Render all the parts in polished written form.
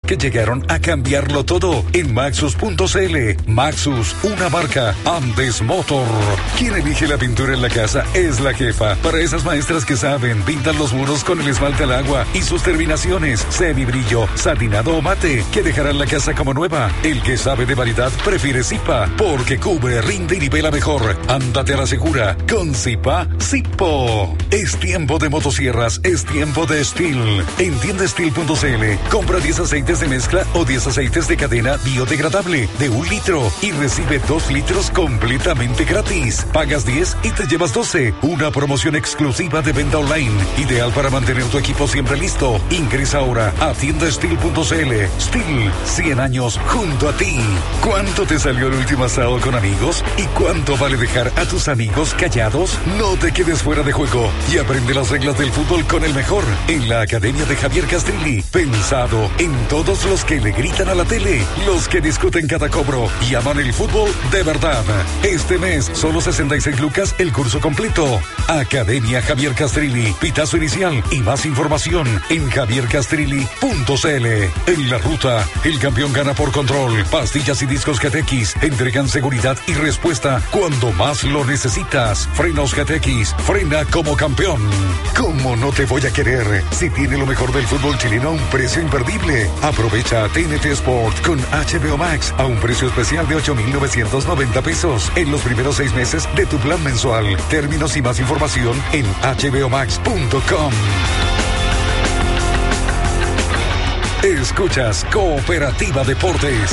que llegaron a cambiarlo todo en Maxus.cl. Maxus, una marca Andes Motor. Quien elige la pintura en la casa es la jefa. Para esas maestras que saben, pintan los muros con el esmalte al agua y sus terminaciones, semibrillo, satinado o mate, que dejarán la casa como nueva. El que sabe de variedad prefiere Zipa, porque cubre, rinde y nivela mejor. Ándate a la segura con Zipa Zippo. Es tiempo de motosierras, es tiempo de Steel. En tiendasteel.cl, compra 10 aceites de mezcla o 10 aceites de cadena biodegradable de 1 litro y recibe 2 litros completamente gratis. Pagas 10 y te llevas 12. Una promoción exclusiva de venta online, ideal para mantener tu equipo siempre listo. Ingresa ahora a tiendasteel.cl. Steel, 100 años junto a ti. ¿Cuánto te salió el último asado con amigos? ¿Y cuánto vale dejar a tus amigos callados? No te quedes fuera de juego y aprende las reglas del fútbol con el mejor en la Academia de Javier Castrilli. Pensado en todos los que le gritan a la tele, los que discuten cada cobro y aman el fútbol de verdad. Este mes, solo 66 lucas el curso completo. Academia Javier Castrilli, pitazo inicial y más información en javiercastrilli.cl. En la ruta, el campeón gana por control. Pastillas y discos GTX entregan seguridad y respuesta cuando más lo necesitas. Frenos GTX, frena como campeón. ¿Cómo no te voy a querer si tiene lo mejor del fútbol chileno a un precio imperdible? Aprovecha TNT Sport con HBO Max a un precio especial de 8,990 pesos en los primeros 6 meses de tu plan mensual. Términos y más información en hbomax.com. Escuchas Cooperativa Deportes.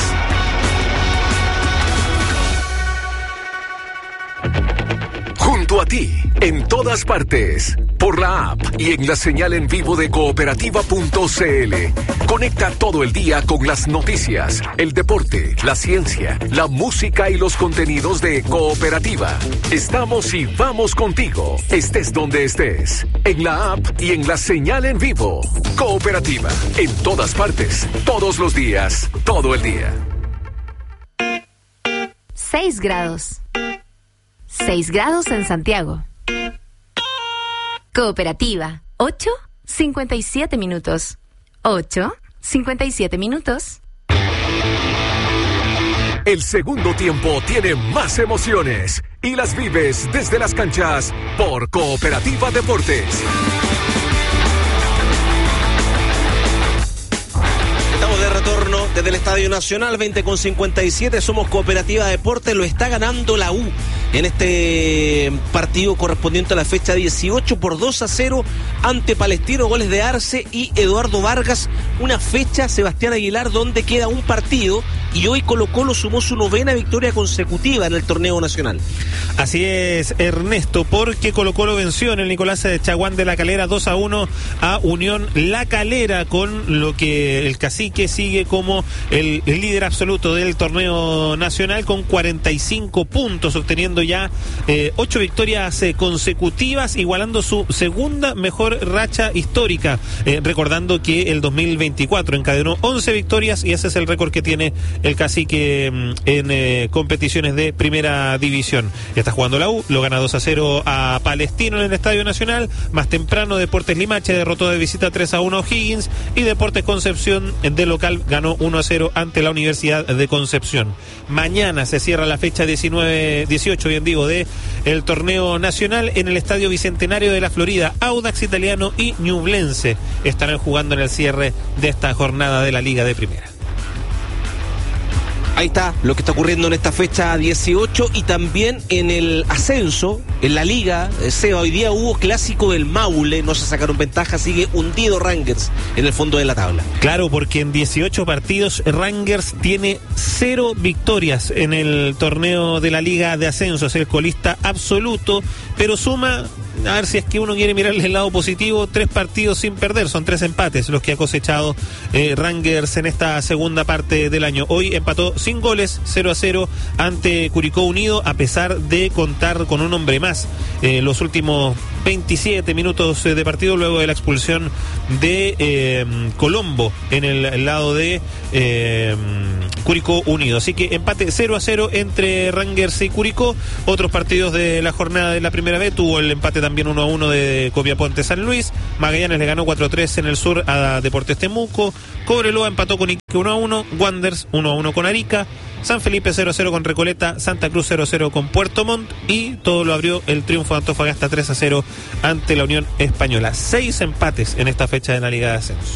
Junto a ti, en todas partes, por la app y en la señal en vivo de cooperativa.cl. Conecta todo el día con las noticias, el deporte, la ciencia, la música y los contenidos de Cooperativa. Estamos y vamos contigo, estés donde estés, en la app y en la señal en vivo. Cooperativa, en todas partes, todos los días, todo el día. 6 grados. 6 grados en Santiago. Cooperativa, 8:57 minutos. 8:57 minutos. El segundo tiempo tiene más emociones y las vives desde las canchas por Cooperativa Deportes. Estamos de retorno desde el Estadio Nacional, 20:57. Somos Cooperativa Deportes, lo está ganando la U en este partido correspondiente a la fecha 18 por 2-0 ante Palestino, goles de Arce y Eduardo Vargas. Una fecha, Sebastián Aguilar, donde queda un partido y hoy Colo-Colo sumó su 9ª victoria consecutiva en el torneo nacional. Así es, Ernesto, porque Colo-Colo venció en el Nicolás de Chaguán de La Calera 2-1 a Unión La Calera, con lo que el Cacique sigue como el líder absoluto del torneo nacional con 45 puntos, obteniendo ya 8 victorias consecutivas, igualando su segunda mejor racha histórica, recordando que el 2024 encadenó 11 victorias y ese es el récord que tiene el Cacique en competiciones de primera división. Está jugando la U, lo gana 2-0 a Palestino en el Estadio Nacional. Más temprano, Deportes Limache derrotó de visita 3-1 a O'Higgins y Deportes Concepción de local ganó 1-0 ante la Universidad de Concepción. Mañana se cierra la fecha 18, de el torneo nacional en el Estadio Bicentenario de la Florida. Audax Italiano y Ñublense estarán jugando en el cierre de esta jornada de la Liga de Primera. Ahí está lo que está ocurriendo en esta fecha 18 y también en el ascenso, en la liga. Seba, hoy día hubo clásico del Maule, no se sacaron ventaja, sigue hundido Rangers en el fondo de la tabla. Claro, porque en 18 partidos Rangers tiene 0 victorias en el torneo de la liga de ascenso, es el colista absoluto, pero suma, a ver si es que uno quiere mirarle el lado positivo, 3 partidos sin perder, son 3 empates los que ha cosechado Rangers en esta segunda parte del año. Hoy empató sin goles, 0-0 ante Curicó Unido, a pesar de contar con un hombre más los últimos 27 minutos de partido, luego de la expulsión de Colombo en el lado de Curicó Unido. Así que empate 0-0 entre Rangers y Curicó. Otros partidos de la jornada de la primera vez, tuvo el empate también 1-1 de Copiapó ante San Luis. Magallanes le ganó 4-3 en el sur a Deportes Temuco. Cobreloa empató con Iquique 1-1. Wanderers 1-1 con Arica. San Felipe 0-0 con Recoleta. Santa Cruz 0-0 con Puerto Montt. Y todo lo abrió el triunfo de Antofagasta 3-0 ante la Unión Española. 6 empates en esta fecha de la Liga de Ascenso.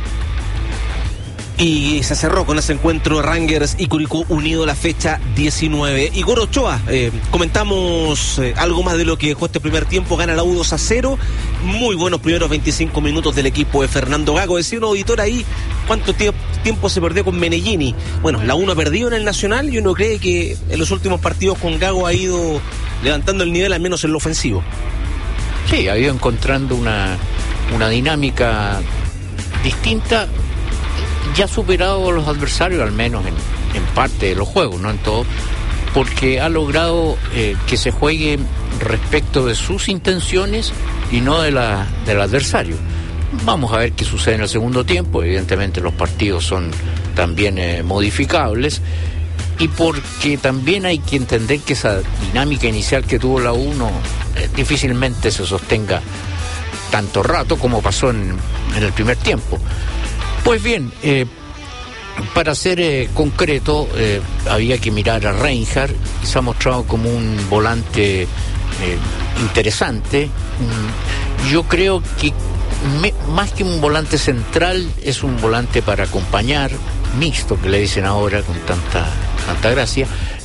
Y se cerró con ese encuentro Rangers y Curicó Unido la fecha 19. Igor Ochoa, comentamos algo más de lo que dejó este primer tiempo. Gana la U 2-0. Muy buenos primeros 25 minutos del equipo de Fernando Gago. Decía un auditor ahí, ¿cuánto tiempo se perdió con Menellini? Bueno, la U no ha perdido en el Nacional y uno cree que en los últimos partidos con Gago ha ido levantando el nivel, al menos en lo ofensivo. Sí, ha ido encontrando una dinámica distinta. Ya ha superado a los adversarios, al menos en parte de los juegos, no en todo, porque ha logrado que se juegue respecto de sus intenciones y no del adversario. Vamos a ver qué sucede en el segundo tiempo. Evidentemente los partidos son también modificables, y porque también hay que entender que esa dinámica inicial que tuvo la U difícilmente se sostenga tanto rato como pasó en el primer tiempo. Pues bien, para ser concreto, había que mirar a Reinhardt. Se ha mostrado como un volante interesante. Yo creo que más que un volante central, es un volante para acompañar, mixto, que le dicen ahora con tanta gracia,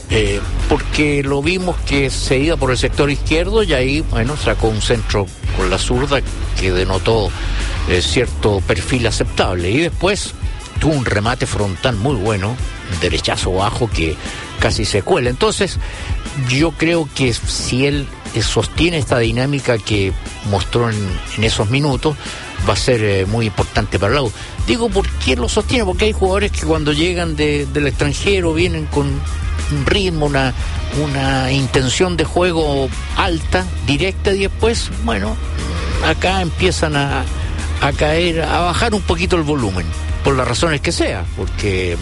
porque lo vimos que se iba por el sector izquierdo y ahí, bueno, sacó un centro con la zurda que denotó cierto perfil aceptable, y después tuvo un remate frontal muy bueno, un derechazo bajo que casi se cuela. Entonces yo creo que si él sostiene esta dinámica que mostró en esos minutos, va a ser muy importante para la U. Digo, ¿por qué lo sostiene? Porque hay jugadores que cuando llegan del extranjero vienen con un ritmo, una intención de juego alta, directa, y después, bueno, acá empiezan a caer, a bajar un poquito el volumen, por las razones que sea, porque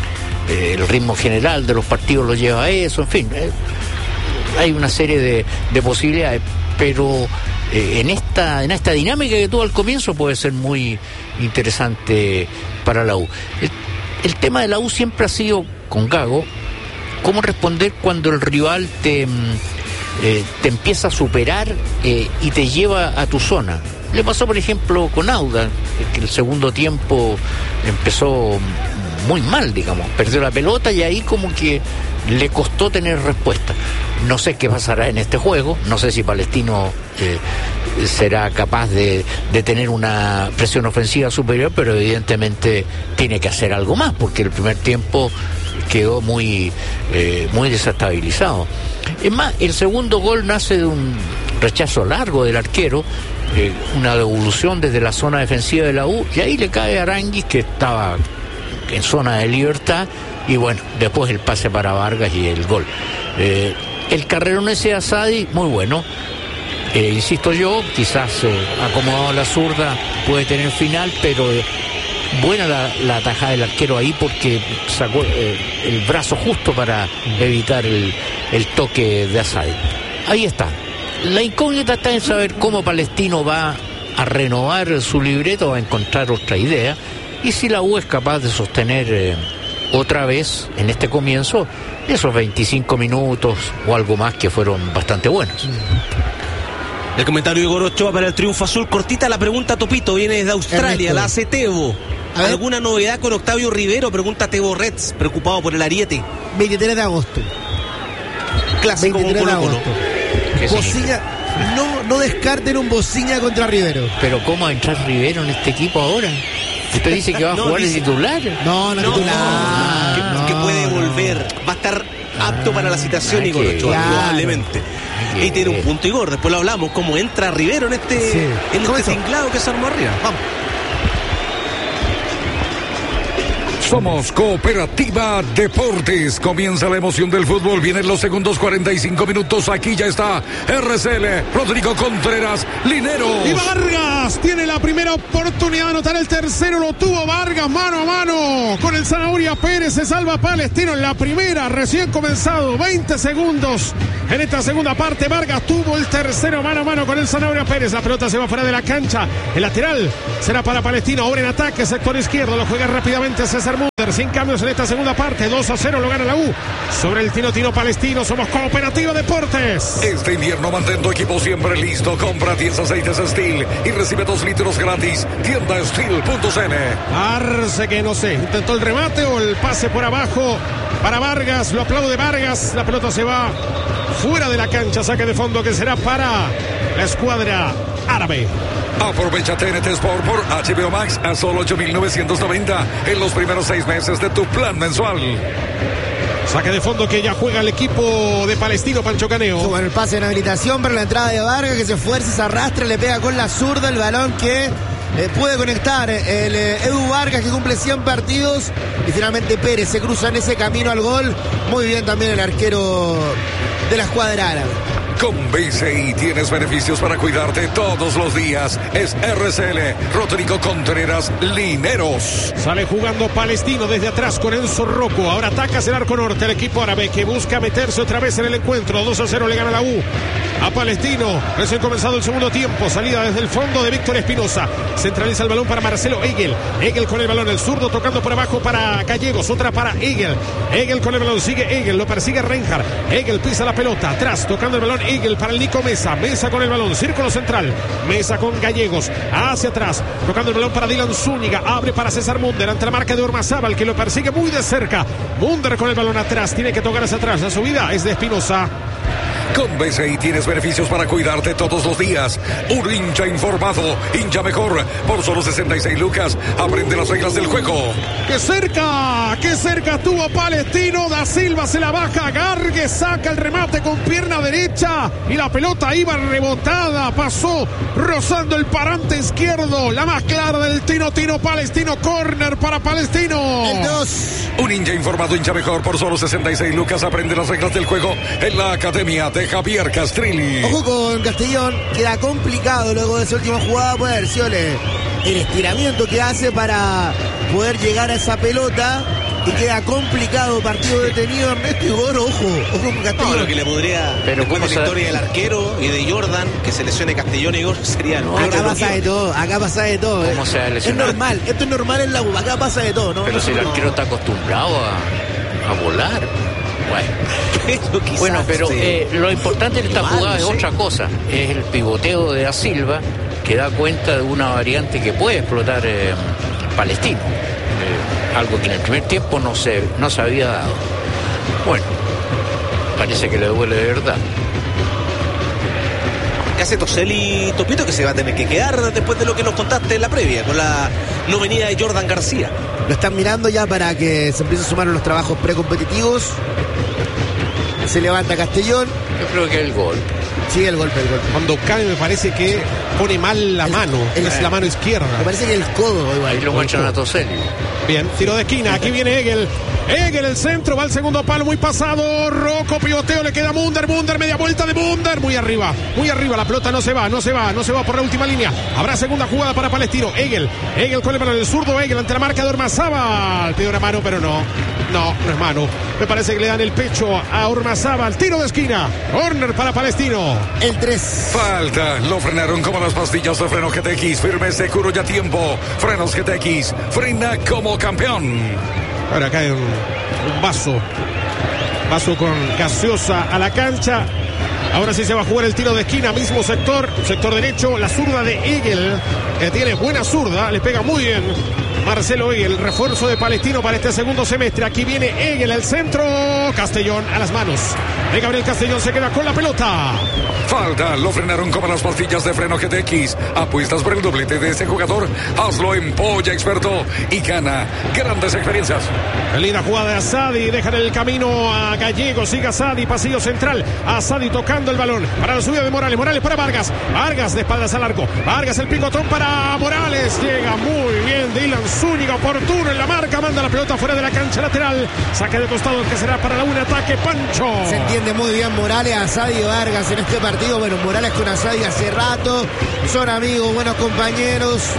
el ritmo general de los partidos lo lleva a eso, en fin, hay una serie de posibilidades, pero en esta dinámica que tuvo al comienzo puede ser muy interesante para la U. El tema de la U siempre ha sido, con Gago, cómo responder cuando el rival te empieza a superar y te lleva a tu zona. Le pasó, por ejemplo, con Auda, que el segundo tiempo empezó muy mal, digamos, perdió la pelota y ahí como que le costó tener respuesta. No sé qué pasará en este juego, no sé si Palestino será capaz de tener una presión ofensiva superior, pero evidentemente tiene que hacer algo más, porque el primer tiempo quedó muy desestabilizado. Es más, el segundo gol nace de un rechazo largo del arquero, una devolución desde la zona defensiva de la U, y ahí le cae a Aranguis, que estaba en zona de libertad, y bueno, después el pase para Vargas y el gol. El carrerón ese de Asadi, muy bueno. Insisto yo, quizás acomodado la zurda puede tener final, pero buena la atajada del arquero ahí, porque sacó el brazo justo para evitar el toque de Asadi. Ahí está. La incógnita está en saber cómo Palestino va a renovar su libreto, va a encontrar otra idea, y si la U es capaz de sostener otra vez en este comienzo esos 25 minutos o algo más que fueron bastante buenos. El comentario de Igor Ochoa para el triunfo azul. Cortita la pregunta, Topito, viene desde Australia, Ernesto. La hace Tebo. ¿Alguna novedad con Octavio Rivero? Pregunta Tebo Reds, preocupado por el ariete. 23 de agosto. Clásico con Colo-Colo. Bociña, no descarten un Bociña contra Rivero. Pero ¿cómo va a entrar Rivero en este equipo ahora? ¿Usted dice que va a jugar de titular? No, titular. Que puede volver. Va a estar apto para la citación, Igor Ochoa, probablemente. Y tiene un punto, Igor, después lo hablamos, cómo entra Rivero en este tinglado que se armó arriba. Vamos. Somos Cooperativa Deportes. Comienza la emoción del fútbol. Vienen los segundos 45 minutos. Aquí ya está RCL. Rodrigo Contreras, Linero. Y Vargas tiene la primera oportunidad de anotar el tercero. Lo tuvo Vargas mano a mano con el el Zanahoria Pérez, se salva Palestino en la primera, recién comenzado, 20 segundos. En esta segunda parte, Vargas tuvo el tercero mano a mano con el Zanahoria Pérez. La pelota se va fuera de la cancha. El lateral será para Palestino. Ahora en ataque, sector izquierdo. Lo juega rápidamente César Munder. Sin cambios en esta segunda parte. 2-0 lo gana la U. Sobre el Tino Palestino. Somos Cooperativa Deportes. Este invierno mantén tu equipo siempre listo. Compra 10 aceites Steel y recibe 2 litros gratis. Tienda Steel.cl. Arce que no sé. Intentó el remate o el pase por abajo para Vargas. Lo aplaude Vargas. La pelota se va fuera de la cancha, saque de fondo que será para la escuadra árabe. Aprovecha TNT Sport por HBO Max a solo 8.990 en los primeros 6 meses de tu plan mensual. Saque de fondo que ya juega el equipo de Palestino, Pancho Caneo. Bueno, el pase en habilitación para la entrada de Vargas, que se esfuerza, se arrastra, le pega con la zurda el balón que puede conectar el Edu Vargas, que cumple 100 partidos. Y finalmente Pérez se cruza en ese camino al gol. Muy bien también el arquero de la escuadra árabe. Con BCI tienes beneficios para cuidarte todos los días. Es RCL Rodrigo Contreras Lineros. Sale jugando Palestino desde atrás con Enzo Rocco. Ahora ataca hacia el arco norte el equipo árabe, que busca meterse otra vez en el encuentro. 2-0 le gana la U a Palestino. Recién comenzado el segundo tiempo. Salida desde el fondo de Víctor Espinosa. Centraliza el balón para Marcelo Egel. Egel con el balón, el zurdo tocando por abajo para Gallegos. Otra para Egel. Egel con el balón, sigue Egel, lo persigue Reinhardt. Egel pisa la pelota, atrás tocando el balón Egel para el Nico Mesa. Mesa con el balón, círculo central. Mesa con Gallegos, hacia atrás, tocando el balón para Dylan Zúñiga. Abre para César Munder ante la marca de Ormazábal, que lo persigue muy de cerca. Munder con el balón atrás, tiene que tocar hacia atrás. La subida es de Espinosa. Con BCI tienes beneficios para cuidarte todos los días. Un hincha informado, hincha mejor. Por solo 66 lucas, aprende las reglas del juego. ¡Qué cerca! ¡Qué cerca estuvo Palestino! Da Silva se la baja. Gargue saca el remate con pierna derecha. Y la pelota iba rebotada. Pasó rozando el parante izquierdo. La más clara del Tino Palestino. Córner para Palestino. El 2. Un hincha informado, hincha mejor. Por solo 66 lucas, aprende las reglas del juego en la Academia de Javier Castrilli. Ojo con Castellón, queda complicado luego de esa última jugada. Puede haber sido el estiramiento que hace para poder llegar a esa pelota. Y queda complicado, partido detenido. Ernesto Igor, ojo con Castellón. No, lo que le podría, pero después de la historia del arquero y de Jordan, que se lesione Castellón y Igor, sería no, acá pasa de todo, acá pasa de todo. ¿Cómo se va a lesionar? Es normal, esto es normal en la U, acá pasa de todo, ¿no? Pero si el arquero está acostumbrado a volar. Bueno, pero lo importante de esta jugada es otra cosa. Es el pivoteo de Da Silva, que da cuenta de una variante que puede explotar Palestino. Algo que en el primer tiempo no se había dado. Bueno, parece que le duele de verdad. ¿Qué hace Toselli, Topito, que se va a tener que quedar después de lo que nos contaste en la previa, con la no venida de Jordan García? Lo están mirando ya para que se empiece a sumar en los trabajos precompetitivos. Se levanta Castellón. Yo creo que el gol. Sí, el golpe. Cuando cae me parece que pone mal la mano. Es la mano izquierda. Me parece que el codo igual. Ahí lo muestran a Toselli. Bien, tiro de esquina. Aquí viene Egel. Egel, el centro, va al segundo palo, muy pasado. Rocco, pivoteo, le queda Munder, media vuelta de Munder. Muy arriba. La pelota no se va por la última línea. Habrá segunda jugada para Palestino. Egel con el balón, el zurdo Egel ante la marca de Ormazábal. Pide una mano, pero no es mano. Me parece que le dan el pecho a Ormazábal. Tiro de esquina. Corner para Palestino. El 3. Falta. Lo frenaron como las pastillas de freno GTX. Firme, seguro y a tiempo. Frenos GTX. Frena como campeón. Ahora cae un vaso con gaseosa a la cancha. Ahora sí se va a jugar el tiro de esquina, mismo sector derecho, la zurda de Egel, que tiene buena zurda, le pega muy bien Marcelo Egel, refuerzo de Palestino para este segundo semestre. Aquí viene Egel, el centro, Castellón a las manos de Gabriel Castellón, se queda con la pelota. Falta, lo frenaron como las pastillas de freno GTX. Apuestas por el doblete de ese jugador, hazlo en Polla Experto y gana grandes experiencias. Linda jugada de Asadi, dejan el camino a Gallegos, sigue Asadi, pasillo central, Asadi tocando el balón para la subida de Morales para Vargas de espaldas al arco, Vargas el picotón para Morales, llega muy bien Dylan Zúñiga, oportuno en la marca, manda la pelota fuera de la cancha lateral, saque de costado que será para un ataque Pancho. Se entiende muy bien Morales, Asadi y Vargas en este partido. Bueno, Morales con Asadi hace rato, son amigos, buenos compañeros.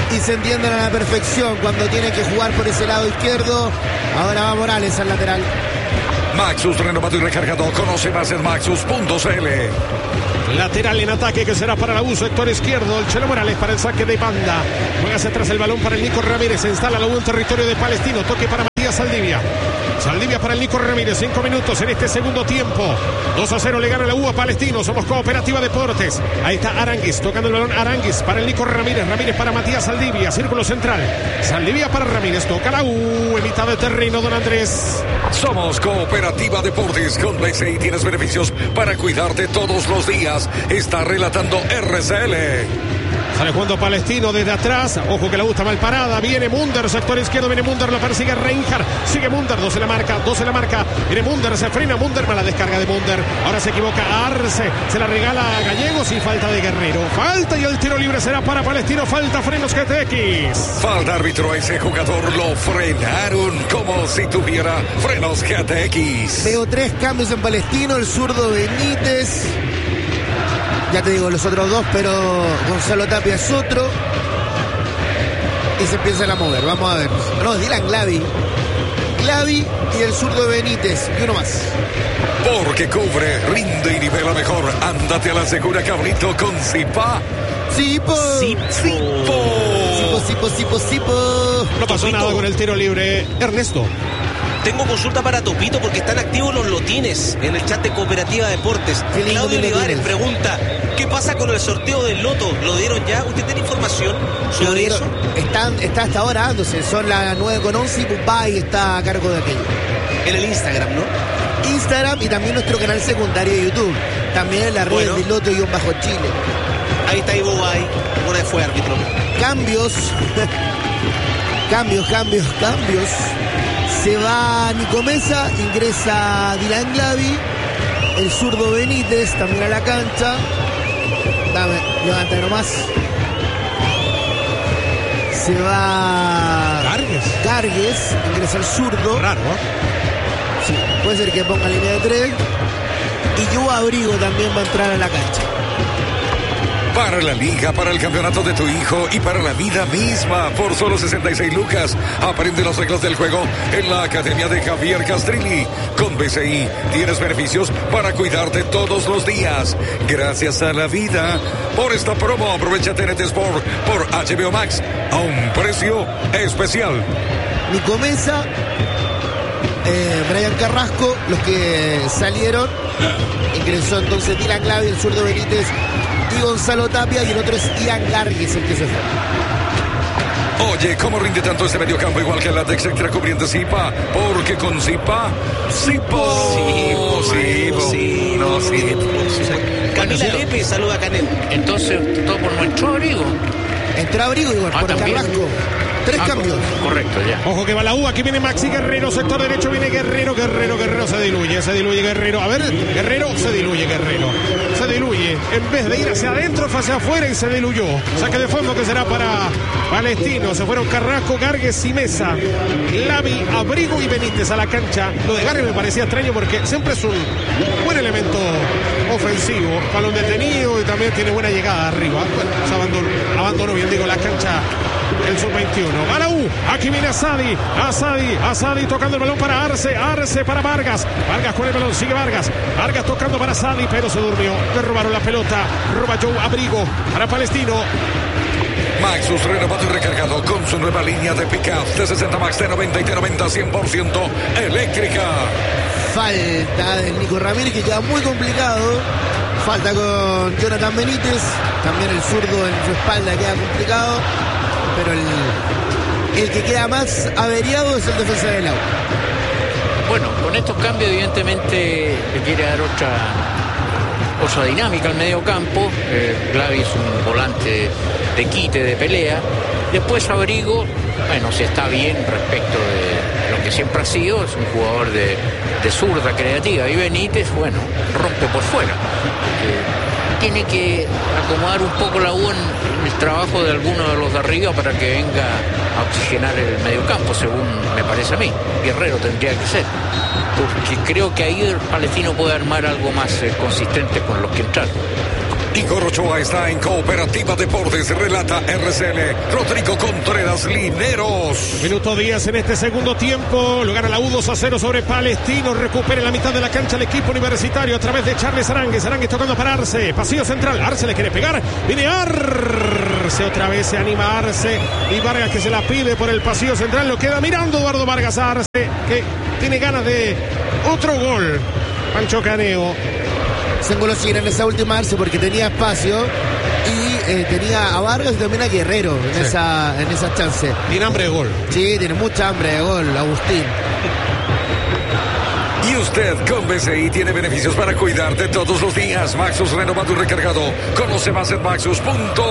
y se entienden a la perfección cuando tienen que jugar por ese lado izquierdo. Ahora va Morales al lateral. Maxus renovado y recargado. Conoce más en maxus.cl. Lateral en ataque que será para la U, sector izquierdo. El Chelo Morales para el saque de banda. Juega hacia atrás el balón para el Nico Ramírez. Se instala la U en territorio de Palestino. Toque para Matías Saldivia. Saldivia para el Nico Ramírez. 5 minutos en este segundo tiempo. 2-0 le gana la U a Palestino. Somos Cooperativa Deportes. Ahí está Aranguis tocando el balón. Aranguis para el Nico Ramírez. Ramírez para Matías Saldivia. Círculo central. Saldivia para Ramírez. Toca la U. En mitad de terreno, don Andrés. Somos Cooperativa Deportes. Con BCI tienes beneficios para cuidarte todos los días. Está relatando RCL. Sale jugando Palestino desde atrás. Ojo que la U está mal parada. Viene Munder, sector izquierdo. Viene Munder, lo persigue Reinhardt. Sigue Munder, 2 en la marca. Viene Munder, se frena Munder. Mala descarga de Munder. Ahora se equivoca Arce. Se la regala a Gallegos y falta de Guerrero. Falta y el tiro libre será para Palestino. Falta frenos GTX. Falta árbitro a ese jugador. Lo frenaron como si tuviera frenos GTX. Veo 3 cambios en Palestino. El zurdo Benítez. Ya te digo los otros 2, pero Gonzalo Tapia es otro. Y se empiezan a mover. Vamos a ver. No, Dylan Glavi y el zurdo Benítez. Y uno más. Porque cubre, rinde y nivela mejor. Ándate a la segura, cabrito, con Zipa. Sipo. No pasó nada con el tiro libre. Ernesto. Tengo consulta para Topito porque están activos los lotines en el chat de Cooperativa Deportes. Claudio Olivares pregunta, ¿qué pasa con el sorteo del loto? ¿Lo dieron ya? ¿Usted tiene información sobre eso? Está hasta ahora dándose. Son las 9:11 y Pupay está a cargo de aquello. En el Instagram, ¿no? Instagram y también nuestro canal secundario de YouTube. También en la red de Loto-Chile. Ahí está Ivo Bay. Una vez fue árbitro. Cambios. Se va Nico Mesa, ingresa Dylan Glavi, el zurdo Benítez también a la cancha. Levanta nomás. Se va Gargues, ingresa el zurdo. Raro, ¿eh? Sí, puede ser que ponga línea de 3. Y Yu Abrigo también va a entrar a la cancha. Para la liga, para el campeonato de tu hijo y para la vida misma. Por solo 66 lucas. Aprende las reglas del juego en la Academia de Javier Castrilli. Con BCI tienes beneficios para cuidarte todos los días. Gracias a la vida. Por esta promo, aprovecha TNT Sport por HBO Max a un precio especial. Nico Mesa, Brian Carrasco, los que salieron. Ingresó entonces Dylan Glavi, el zurdo Benítez y Gonzalo Tapia, y el otro es Ian Gargues, el que se fue. Oye, ¿cómo rinde tanto este mediocampo igual que la Dex Extra cubriendo Zipa? Porque con Zipa, Camila Lepe saluda a Canel. Entonces, todo por nuestro abrigo. Entró Abrigo igual, por también. Carrasco. 3 cambios. Correcto, ya. Ojo que va la U, aquí viene Maxi Guerrero, sector derecho viene Guerrero se diluye Guerrero. A ver, Guerrero, se diluye. En vez de ir hacia adentro, fue hacia afuera y se diluyó. Saque de fondo que será para Palestino. Se fueron Carrasco, Gargues y Mesa. Glavi, Abrigo y Benítez a la cancha. Lo de Gargues me parecía extraño porque siempre es un buen elemento ofensivo. Balón detenido y también tiene buena llegada arriba. Bueno, se abandonó bien, digo, la cancha. El sub-21. Va la U. Aquí viene Asadi tocando el balón para Arce para Vargas con el balón, sigue Vargas tocando para Asadi, pero se durmió. Le robaron la pelota. Roba Joe Abrigo para Palestino. Maxus renovado y recargado con su nueva línea de pick-up de 60 Max de 90 y de 90 100% eléctrica. Falta del Nico Ramírez, que queda muy complicado. Falta con Jonathan Benítez. También el zurdo en su espalda queda complicado. Pero el que queda más averiado es el defensa del agua. Bueno, con estos cambios evidentemente le quiere dar otra dinámica al medio campo. Glavi es un volante de quite, de pelea. Después Abrigo, bueno, si está bien respecto de lo que siempre ha sido, es un jugador de zurda creativa. Y Benítez, bueno, rompe por fuera. Tiene que acomodar un poco la U en el trabajo de alguno de los de arriba para que venga a oxigenar el mediocampo, según me parece a mí. Guerrero tendría que ser, porque creo que ahí el Palestino puede armar algo más consistente con los que entraron. Igor Ochoa está en Cooperativa Deportes, relata RCL Rodrigo Contreras Lineros. Minuto 10 en este segundo tiempo, lo gana la U 2-0 sobre Palestino, recupera en la mitad de la cancha el equipo universitario a través de Charles Aránguiz tocando para Arce, pasillo central, Arce le quiere pegar, viene Arce, otra vez se anima Arce y Vargas que se la pide por el pasillo central, lo queda mirando Eduardo Vargas a Arce, que tiene ganas de otro gol. Pancho Caneo se engolosina en esa última Arce porque tenía espacio y tenía a Vargas y también a Guerrero en esa chance. Tiene hambre de gol. Sí, tiene mucha hambre de gol, Agustín. Y usted con BCI tiene beneficios para cuidarte todos los días. Maxus renovado y recargado. Conoce más en maxus.cl.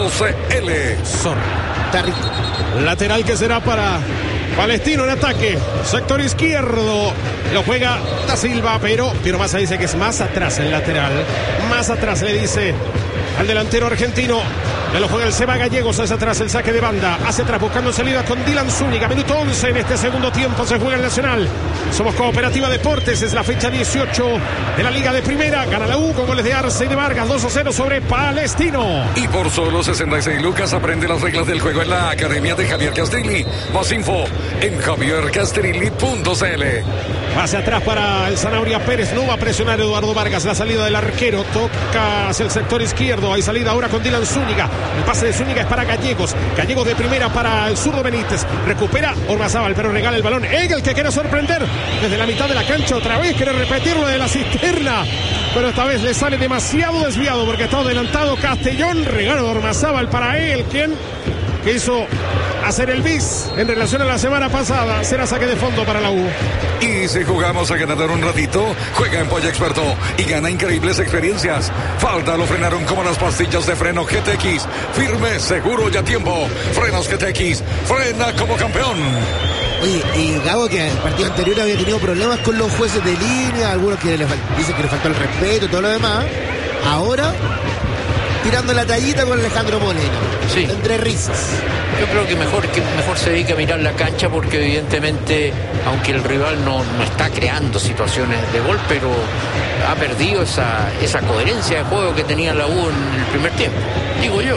Está rico. Lateral que será para Palestino en ataque. Sector izquierdo. Lo juega Da Silva, pero Massa dice que es más atrás el lateral. Más atrás le dice al delantero argentino. Ya lo juega el Seba Gallegos hacia atrás, el saque de banda. Hacia atrás buscando salida con Dylan Zúñiga. Minuto 11 en este segundo tiempo. Se juega el Nacional. Somos Cooperativa Deportes. Es la fecha 18 de la Liga de Primera. Gana la U con goles de Arce y de Vargas. 2-0 sobre Palestino. Y por solo 66 lucas aprende las reglas del juego en la Academia de Javier Castrilli. Más info en javiercastrilli.cl. Hacia atrás para el Zanabria Pérez. No va a presionar Eduardo Vargas. La salida del arquero. Toca hacia el sector izquierdo. Hay salida ahora con Dylan Zúñiga. El pase de Zúñiga es para Gallegos. Gallegos de primera para el zurdo Benítez. Recupera Ormazábal, pero regala el balón. Egel que quiere sorprender desde la mitad de la cancha. Otra vez quiere repetirlo de la cisterna. Pero esta vez le sale demasiado desviado porque está adelantado Castellón. Regalo de Ormazábal para él. Quien quiso hacer el bis en relación a la semana pasada. Será saque de fondo para la U. Y si jugamos a ganar un ratito, juega en Polla Experto y gana increíbles experiencias. Falta lo frenaron como las pastillas de freno GTX. Firme, seguro y a tiempo. Frenos GTX. Frena como campeón. Oye, y Gabo, que el partido anterior había tenido problemas con los jueces de línea, algunos que dicen que le faltó el respeto y todo lo demás. Ahora, tirando la tallita con Alejandro Moreno. Sí. Entre risas. Yo creo que mejor se dedique a mirar la cancha porque evidentemente, aunque el rival no está creando situaciones de gol, pero ha perdido esa coherencia de juego que tenía la U en el primer tiempo, digo yo.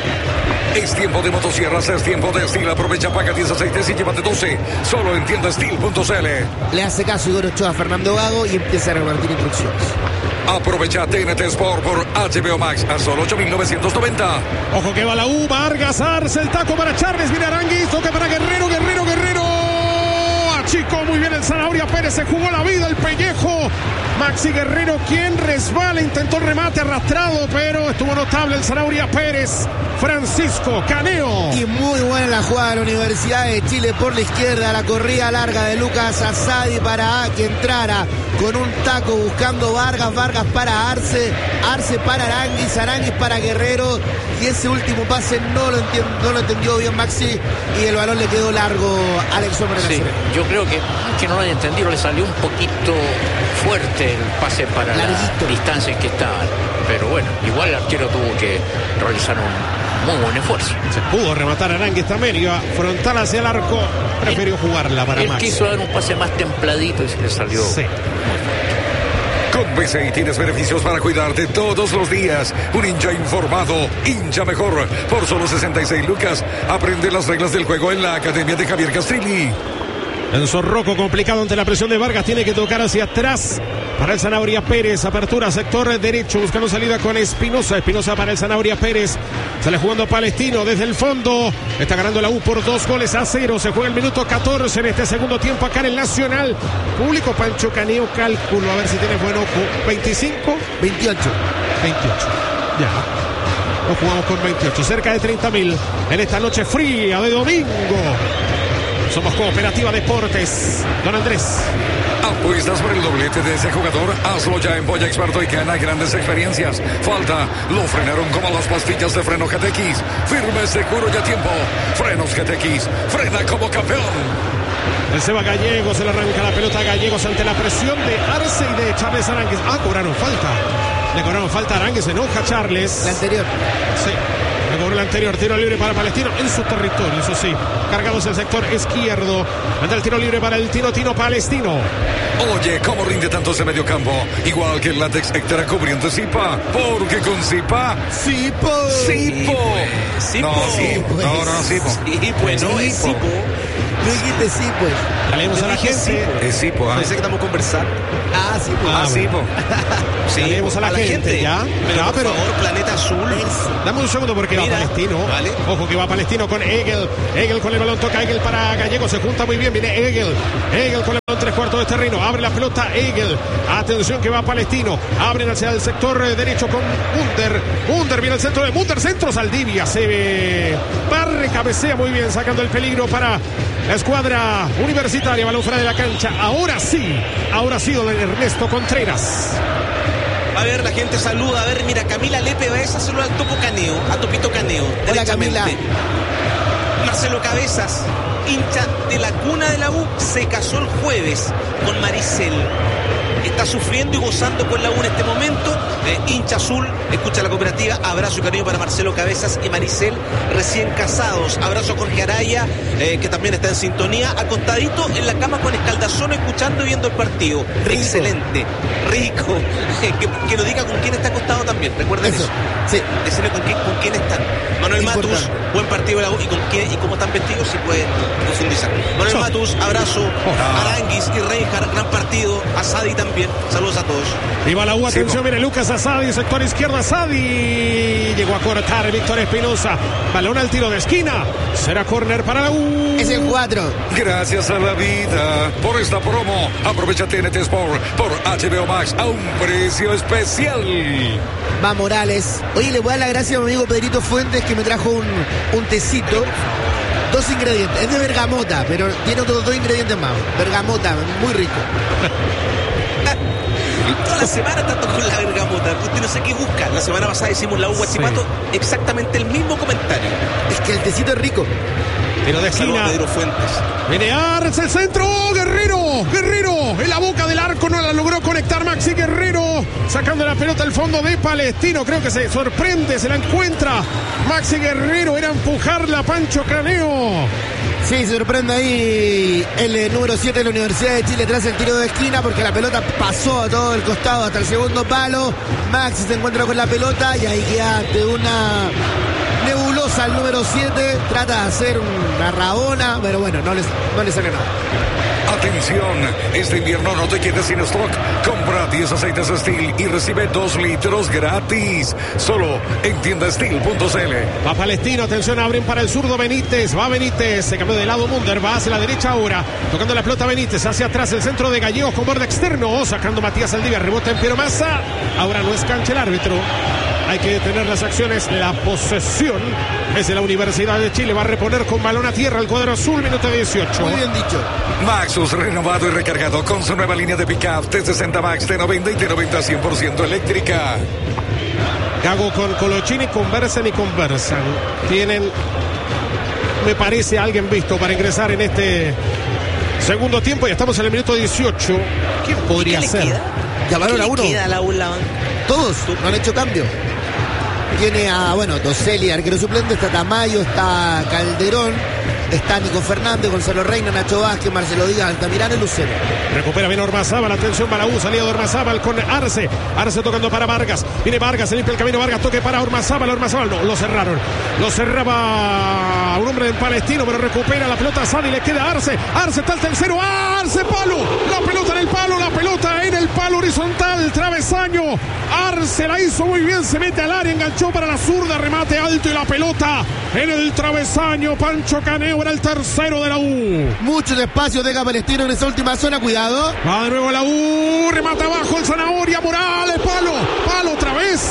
Es tiempo de motosierras, es tiempo de Steel. Aprovecha, paga 10 aceites y llévate 12. Solo en tiendasteel.cl. Le hace caso Igor Ochoa a Fernando Gago y empieza a repartir instrucciones. Aprovecha TNT Sport por HBO Max a solo 8,990. Ojo que va la U, Vargas, Arce, el taco para Charles, viene Aránguiz, toca para Guerrero. Achicó muy bien el Zanabria Pérez, se jugó la vida, el pellejo. Maxi Guerrero, quien resbala, intentó el remate arrastrado, pero estuvo notable el Zanabria Pérez. Francisco Caneo. Y muy buena la jugada de la Universidad de Chile por la izquierda, la corrida larga de Lucas Asadi para que entrara con un taco buscando Vargas para Arce para Aránguiz para Guerrero, y ese último pase no lo entendió bien Maxi y el balón le quedó largo a Alex Hombre. Sí, yo creo que no lo haya entendido, le salió un poquito fuerte el pase para la distancia en que estaban, pero bueno, igual el arquero tuvo que realizar un muy buen esfuerzo. Se pudo rematar Aránguiz también, iba frontal hacia el arco, prefirió jugarla para Max. Él quiso dar un pase más templadito y se le salió. Sí. Con BCI tienes beneficios para cuidarte todos los días. Un hincha informado, hincha mejor. Por solo 66 lucas, aprende las reglas del juego en la Academia de Javier Castrilli. Enzo Rocco complicado ante la presión de Vargas, tiene que tocar hacia atrás para el Zanabria Pérez, apertura sector derecho, buscando salida con Espinosa para el Zanabria Pérez, sale jugando a Palestino desde el fondo, está ganando la U por 2-0, se juega el minuto 14 en este segundo tiempo acá en el Nacional. Público, Pancho Caneo, cálculo, a ver si tienes buen ojo, 25, 28, ya. Nos jugamos con 28, cerca de 30.000 en esta noche fría de domingo. Somos Cooperativa Deportes. Don Andrés. Apuestas por el doblete de ese jugador. Hazlo ya en Polla Experto y gana grandes experiencias. Falta. Lo frenaron como las pastillas de freno GTX. Firme, seguro y a tiempo. Frenos GTX. Frena como campeón. El Seba Gallegos, se le arranca la pelota a Gallegos ante la presión de Arce y de Charles Aránguiz. Cobraron falta. Le cobraron falta a Aránguiz, se enoja Charles. La anterior. Sí. Con el anterior, tiro libre para Palestino en su territorio, eso sí. Cargados el sector izquierdo. Anda el tiro libre para el Tino Palestino. Oye, ¿cómo rinde tanto ese medio campo? Igual que el látex extra cubriendo Zipa. Porque con Zipa... ¡Sipo! ¡Sipo! Zipo. No, pues. no, Zipo. Sí, pues no, es Zipo. No dijiste sí, pues. Leemos a la Dije gente. Zipo. Es Zipo, ¿ah? Parece que estamos conversando. Ah, sí, pues. Ah, Zipo. Sí, Leemos a la gente, ¿ya? Pero Ya, por pero- favor, Planeta Azul. Dame un segundo porque va Mira, Palestino. vale. Ojo que va Palestino con Egel. Egel con el balón, toca Egel para Gallego. Se junta muy bien. Viene Egel. Egel con el balón, 3/4 de terreno. Abre la pelota Egel. Atención que va Palestino. Abren hacia el sector derecho con Munder. Munder viene al centro de Munder. Centro Saldivia. Se barre, cabecea muy bien, sacando el peligro para la escuadra universitaria. Balón fuera de la cancha. Ahora sí, don Ernesto Contreras. A ver, la gente saluda. A ver, mira, Camila Lepe va a saluda al Topo Caneo, a Topito Caneo. Hola, derechamente. Camila. Marcelo Cabezas, hincha de la cuna de la U, se casó el jueves con Maricel. Está sufriendo y gozando con la U en este momento. Hincha azul, escucha la cooperativa. Abrazo y cariño para Marcelo Cabezas y Maricel, recién casados. Abrazo a Jorge Araya, que también está en sintonía, acostadito en la cama con escaldazón, escuchando y viendo el partido. Rico. Excelente, rico. Que lo diga con quién está acostado también. Recuerden eso. Sí. Decirle con quién están. Manuel Importante. Matus, buen partido de la U. ¿Y con quién y cómo están vestidos? Si pueden profundizar. Manuel Matus, abrazo. Aranguis y Reinhardt, gran partido. Asadi también. Saludos a todos. Viva la U, atención, viene Lucas Asadi, sector izquierdo Asadi. Llegó a cortar Víctor Espinosa. Balón al tiro de esquina. Será córner para la U. Es el 4. Gracias a la vida por esta promo. Aprovecha TNT Sport por HBO Max a un precio especial. Va Morales. Oye, le voy a dar la gracia a mi amigo Pedrito Fuentes que me trajo un tecito. 2 ingredientes. Es de bergamota, pero tiene otros 2 ingredientes más. Bergamota, muy rico. Toda la semana tanto con la bergamota. Usted no sé qué busca. La semana pasada hicimos la U Guachipato. Exactamente el mismo comentario. Es que el tecito es rico. Tiro de Saludos a esquina. Pedro Fuentes. Viene Arce, el centro. Guerrero. En la boca del arco no la logró conectar Maxi Guerrero. Sacando la pelota al fondo de Palestino. Creo que se sorprende, se la encuentra. Maxi Guerrero era empujarla a Pancho Caneo. Sí, se sorprende ahí el número 7 de la Universidad de Chile tras el tiro de esquina porque la pelota pasó a todo el costado hasta el segundo palo. Maxi se encuentra con la pelota y ahí queda ante una nebulosa el número 7. Trata de hacer una rabona, pero bueno, no le sale nada. Atención, este invierno no te quedes sin stock. Compra 10 aceites Steel y recibe 2 litros gratis. Solo en tiendasteel.cl. Va Palestino, atención, abren para el zurdo Benítez. Va Benítez, se cambió de lado Munder, va hacia la derecha ahora. Tocando la pelota Benítez, hacia atrás el centro de Gallegos con borde externo. Sacando Matías Saldivia, rebota en Piero Massa. Ahora no es cancha el árbitro. Hay que detener las acciones. La posesión es de la Universidad de Chile. Va a reponer con balón a tierra el cuadro azul, minuto 18. Muy bien dicho. Maxus renovado y recargado con su nueva línea de pick-up T60 Max T90 y T90 100% eléctrica. Gago con Colochini conversan. Tienen, me parece, alguien visto para ingresar en este segundo tiempo. Y estamos en el minuto 18. ¿Quién podría ¿Qué le ser? queda? Llamaron ¿Qué a le uno. queda a la U en la banca? Todos no han hecho cambio. Tiene a, Doselli, arquero suplente, está Tamayo, está Calderón, está Nico Fernández, Gonzalo Reina, Nacho Vázquez, Marcelo Díaz, Altamirano y Lucero. Recupera bien Ormazábal, atención para U, salida de Ormazábal con Arce. Arce tocando para Vargas. Viene Vargas, se limpia el camino, Vargas toque para Ormazábal. Ormazábal no, lo cerraron. Lo cerraba un hombre del Palestino, pero recupera la pelota Sani, le queda Arce. Arce está el tercero. Arce, palo. La pelota en el palo, la pelota en el palo horizontal, travesaño. Arce la hizo muy bien, se mete al área, enganchó para la zurda, remate alto y la pelota en el travesaño. Pancho Caneo era el tercero de la U. Muchos espacios deja Palestino en esa última zona, cuidado. Va de nuevo la U, remata abajo el Zanahoria, Morales, palo otra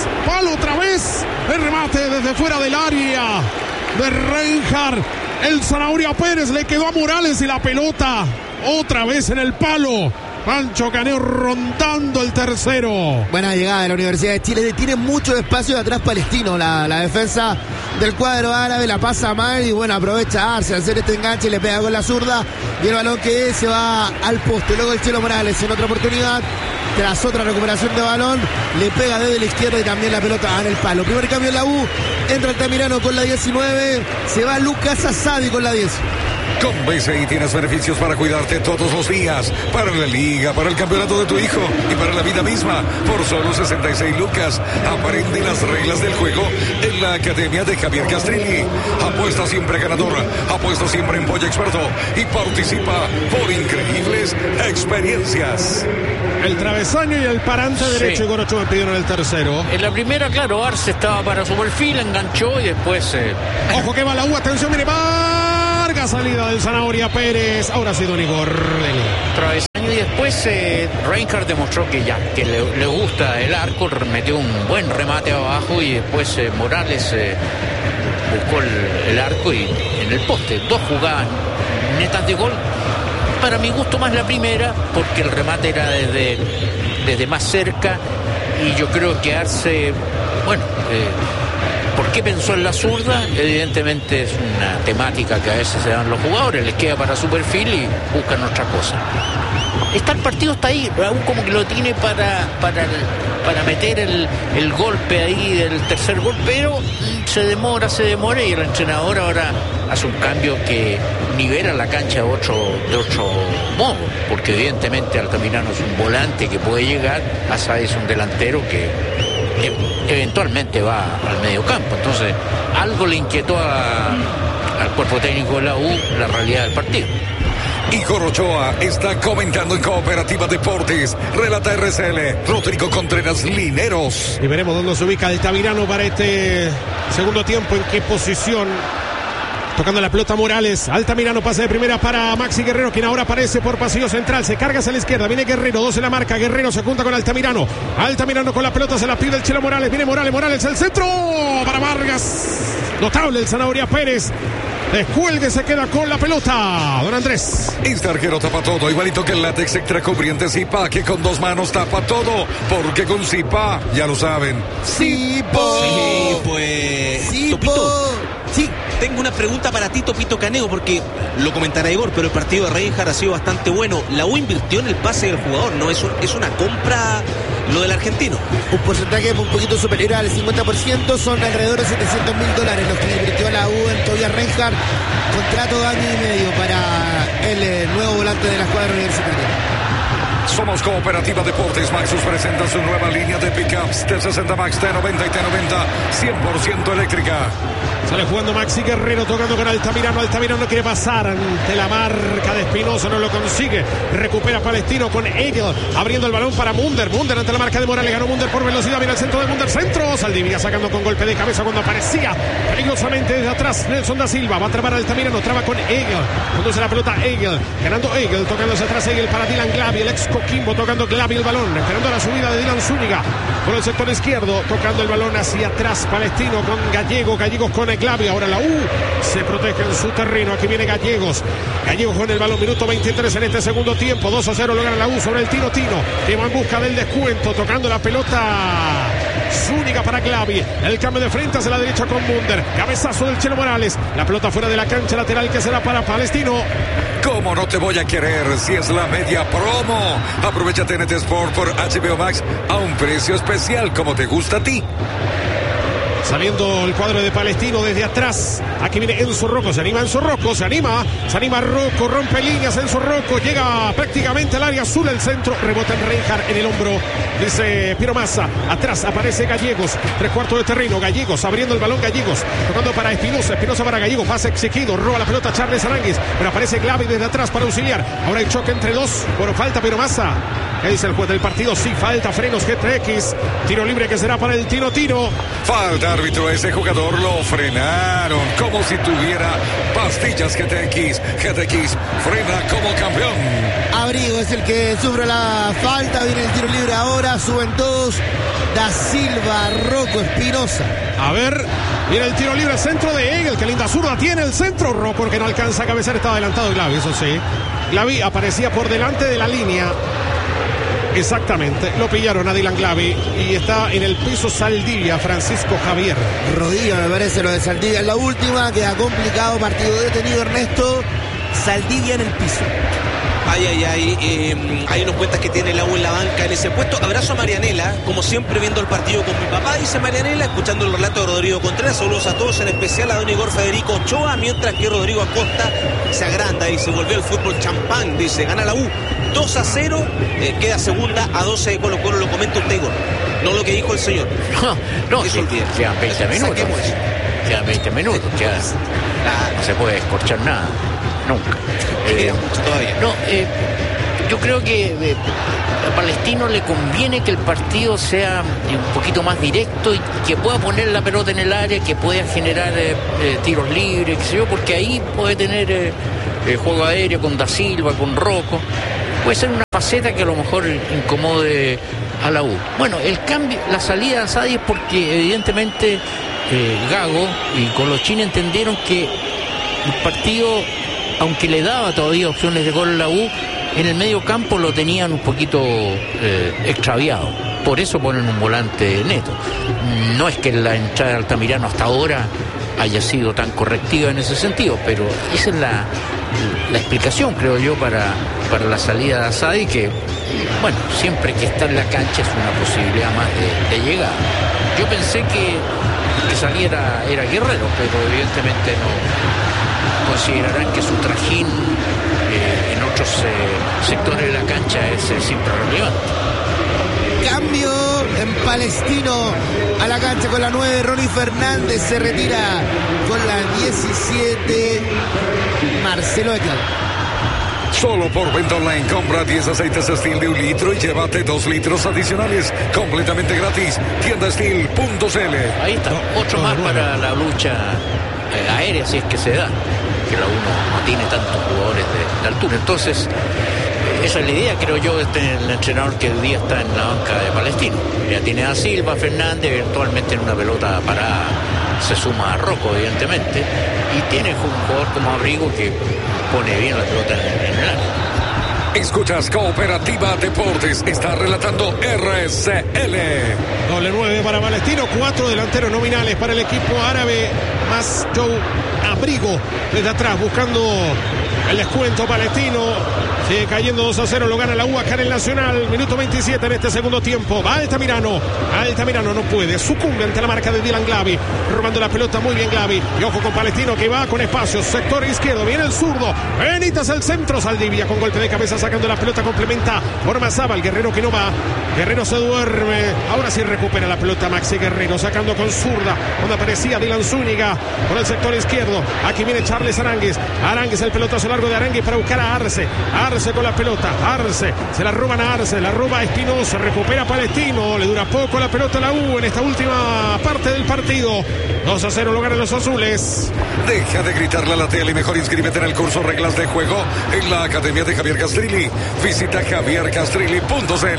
vez, el remate desde fuera del área de Reinhardt, el Zanahoria Pérez le quedó a Morales y la pelota otra vez en el palo. Pancho Caneo rondando el tercero. Buena llegada de la Universidad de Chile. Tiene mucho espacio de atrás Palestino. La defensa del cuadro árabe la pasa mal y bueno, aprovecha Arce al hacer este enganche y le pega con la zurda. Y el balón que se va al poste. Luego el Chelo Morales en otra oportunidad. Tras otra recuperación de balón, le pega desde la izquierda y también la pelota en el palo. Primer cambio en la U. Entra Altamirano con la 19. Se va Lucas Asadi con la 10. Con BCI tienes beneficios para cuidarte todos los días. Para la liga, para el campeonato de tu hijo y para la vida misma. Por solo 66 lucas. Aprende las reglas del juego en la Academia de Javier Castrilli. Apuesta siempre ganadora. Apuesta siempre en Polla Experto. Y participa por increíbles experiencias. El travesaño y el parante derecho y Gorocho me pidieron el tercero. En la primera, claro, Arce estaba para su perfil, enganchó y después... Ojo que va la U, atención, mire, Vargas, salida del Zanahoria Pérez. Ahora sí, don Igor. Travesaño y después Reinhardt demostró que le gusta el arco, metió un buen remate abajo y después Morales buscó el arco y en el poste. Dos jugadas netas de gol. Para mi gusto más la primera, porque el remate era desde más cerca y yo creo que Arce, ¿por qué pensó en la zurda? Evidentemente es una temática que a veces se dan los jugadores, les queda para su perfil y buscan otra cosa. El partido está ahí, aún como que lo tiene para meter el golpe ahí del tercer gol, pero se demora y el entrenador ahora hace un cambio que nivela la cancha de otro modo, porque evidentemente Altamirano es un volante que puede llegar, Asadi es un delantero que eventualmente va al medio campo, entonces algo le inquietó al cuerpo técnico de la U la realidad del partido. Igor Ochoa está comentando en Cooperativa Deportes. Relata RCL, Rodrigo Contreras Lineros. Y veremos dónde se ubica Altamirano para este segundo tiempo, en qué posición. Tocando la pelota Morales, Altamirano, pase de primera para Maxi Guerrero, quien ahora aparece por pasillo central, se carga hacia la izquierda, viene Guerrero, 2 en la marca, Guerrero se junta con Altamirano con la pelota, se la pide el Chelo Morales, viene Morales el centro para Vargas, notable el Zanahoria Pérez. Descuelgue, se queda con la pelota, don Andrés. Este arquero tapa todo, igualito que el látex extra cubriente Zipa, que con 2 manos tapa todo, porque con Zipa, ya lo saben. ¡Zipo! Sí, pues... Topito. Sí, tengo una pregunta para ti, Topito Caneo, porque lo comentará Igor, pero el partido de Reinhardt ha sido bastante bueno. La U invirtió en el pase del jugador, ¿no? Es una compra lo del argentino. Un porcentaje un poquito superior al 50%, son alrededor de $700.000 los que invirtió la U en Tobias Reinhardt. Contrato de año y medio para el nuevo volante de la escuadra universitaria. Somos Cooperativa Deportes. Maxus presenta su nueva línea de pickups T60 Max, T90 y T90 100% eléctrica. Sale jugando Maxi Guerrero, tocando con Altamirano. Altamirano quiere pasar ante la marca de Espinosa, no lo consigue. Recupera Palestino con Egel, abriendo el balón para Munder. Munder ante la marca de Morales, ganó Munder por velocidad. Viene al centro de Munder, centro. Saldivia sacando con golpe de cabeza cuando aparecía peligrosamente desde atrás. Nelson da Silva va a trabar a Altamirano, traba con Egel. Conduce la pelota Egel, ganando Egel, tocándose atrás Egel para Dylan Glavi, el ex Coquimbo, tocando Glavi el balón, esperando la subida de Dylan Zúñiga por el sector izquierdo, tocando el balón hacia atrás Palestino con Gallegos con Glavi. Ahora la U se protege en su terreno. Aquí viene Gallegos con el balón, minuto 23 en este segundo tiempo. 2-0 lo gana la U sobre el Tino, que va en busca del descuento, tocando la pelota Zúñiga para Glavi, el cambio de frente hacia la derecha con Munder, cabezazo del Chelo Morales, la pelota fuera de la cancha lateral que será para Palestino. ¿Cómo no te voy a querer si es la media promo? Aprovecha TNT Sport por HBO Max a un precio especial como te gusta a ti. Saliendo el cuadro de Palestino desde atrás. Aquí viene Enzo Rocco. Se anima Rocco. Rompe líneas Enzo Rocco. Llega prácticamente al área azul. El centro. Rebota en Reinhardt en el hombro. Dice Piero Massa. Atrás aparece Gallegos. 3/4 de terreno. Gallegos abriendo el balón. Gallegos tocando para Espinosa. Espinosa para Gallegos. Pase exigido. Roba la pelota Charles Aránguiz. Pero aparece Glavi desde atrás para auxiliar. Ahora hay choque entre dos. Por falta Piero Massa. ¿Qué dice el juez del partido? Sí, falta. Frenos GTX. Tiro libre que será para el Tino. Falta, árbitro. Ese jugador lo frenaron como si tuviera pastillas GTX. GTX frena como campeón. Abrigo es el que sufre la falta. Viene el tiro libre ahora. Suben todos. Da Silva, Rocco, Espinosa. A ver, viene el tiro libre, centro de Egel. Qué linda zurda tiene el centro. Rocco que no alcanza a cabezar. Está adelantado Glavi, eso sí. Glavi aparecía por delante de la línea. Exactamente, lo pillaron a Dylan Glavi y está en el piso Saldivia, Francisco Javier. Rodillo, me parece lo de Saldivia en la última, queda complicado, partido detenido, Ernesto. Saldivia en el piso. Hay unos cuentas que tiene la U en la banca en ese puesto. Abrazo a Marianela, como siempre viendo el partido con mi papá, dice Marianela, escuchando el relato de Rodrigo Contreras. Saludos a todos, en especial a don Igor Federico Ochoa, mientras que Rodrigo Acosta se agranda y se volvió el fútbol champán, dice, gana la U 2-0, queda segunda a 12 de Colo Colo. Lo comenta usted, Igor, no lo que dijo el señor. No, sí, quedan 20 minutos. Quedan 20 minutos, no se puede escorchar nada. Nunca. Mucho todavía. Yo creo que a Palestino le conviene que el partido sea un poquito más directo y que pueda poner la pelota en el área, que pueda generar tiros libres, qué sé yo, porque ahí puede tener juego aéreo con Da Silva, con Rocco. Puede ser una faceta que a lo mejor incomode a la U. Bueno, el cambio, la salida de Asadi es porque evidentemente Gago y Colochín entendieron que el partido, aunque le daba todavía opciones de gol a la U, en el medio campo lo tenían un poquito extraviado. Por eso ponen un volante neto. No es que la entrada de Altamirano hasta ahora haya sido tan correctiva en ese sentido, pero esa es la explicación, creo yo, para la salida de Asadi, que, bueno, siempre que está en la cancha es una posibilidad más de llegar. Yo pensé que saliera era Guerrero, pero evidentemente no. Considerarán que su trajín en otros sectores de la cancha es siempre relevante. Cambio en Palestino a la cancha con la 9. Ronnie Fernández se retira con la 17. Marcelo Eckler. Solo por venta online, compra 10 aceites Steel de 1 litro y llévate 2 litros adicionales completamente gratis. Tiendasteel.cl. Ahí está, otro más para la lucha aérea, si es que se da, que la U no tiene tantos jugadores de altura. Entonces, esa es la idea, creo yo, el entrenador que hoy día está en la banca de Palestino. Ya tiene a Silva, Fernández, eventualmente en una pelota parada se suma a Rocco, evidentemente, y tiene un jugador como Abrigo que pone bien la pelota en el área. Escuchas Cooperativa Deportes, está relatando RCL. Doble 9 para Palestino, 4 delanteros nominales para el equipo árabe, más Joe Abrigo desde atrás buscando el descuento. Palestino sigue cayendo 2-0, lo gana la U acá en el Nacional, minuto 27 en este segundo tiempo. Va Altamirano no puede, sucumbe ante la marca de Dylan Glavi, robando la pelota muy bien Glavi, y ojo con Palestino que va con espacios, sector izquierdo, viene el zurdo, Benítez el centro, Saldivia con golpe de cabeza sacando la pelota, complementa Ormazábal, Guerrero que no va, Guerrero se duerme, ahora sí recupera la pelota Maxi Guerrero, sacando con zurda, donde aparecía Dylan Zúñiga, por el sector izquierdo, aquí viene Charles Aránguiz, el pelotazo largo de Aránguiz para buscar a Arce con la pelota, Arce, se la roban a Arce, la roba Espinosa, recupera Palestino, le dura poco la pelota a la U en esta última parte del partido. 2-0 lo ganan los azules. Deja de gritarle a la tele y mejor inscríbete en el curso Reglas de Juego en la Academia de Javier Castrilli. Visita javiercastrilli.cl.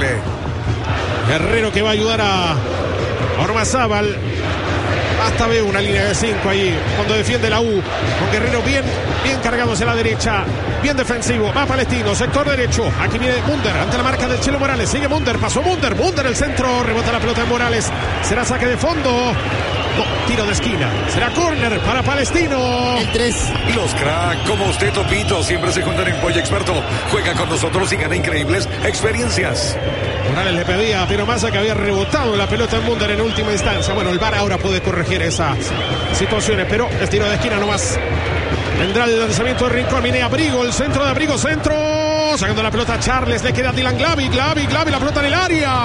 Guerrero que va a ayudar a Ormazábal. Hasta veo una línea de 5 ahí cuando defiende la U, con Guerrero bien cargado hacia la derecha, bien defensivo, va Palestino, sector derecho, aquí viene Munder, ante la marca del Chelo Morales, sigue Munder, pasó Munder el centro, rebota la pelota de Morales, será saque de fondo, no, tiro de esquina, será córner para Palestino. El 3. Los crack como usted, Topito, siempre se juntan en Pollo Experto. Juega con nosotros y gana increíbles experiencias. Morales le pedía a Piero Massa que había rebotado la pelota en Munder en última instancia. Bueno, el VAR ahora puede corregir esas situaciones, pero el tiro de esquina nomás. Vendrá el lanzamiento de Rincón, viene Abrigo, el centro de Abrigo, sacando la pelota a Charles, le queda Dylan Glavi, la pelota en el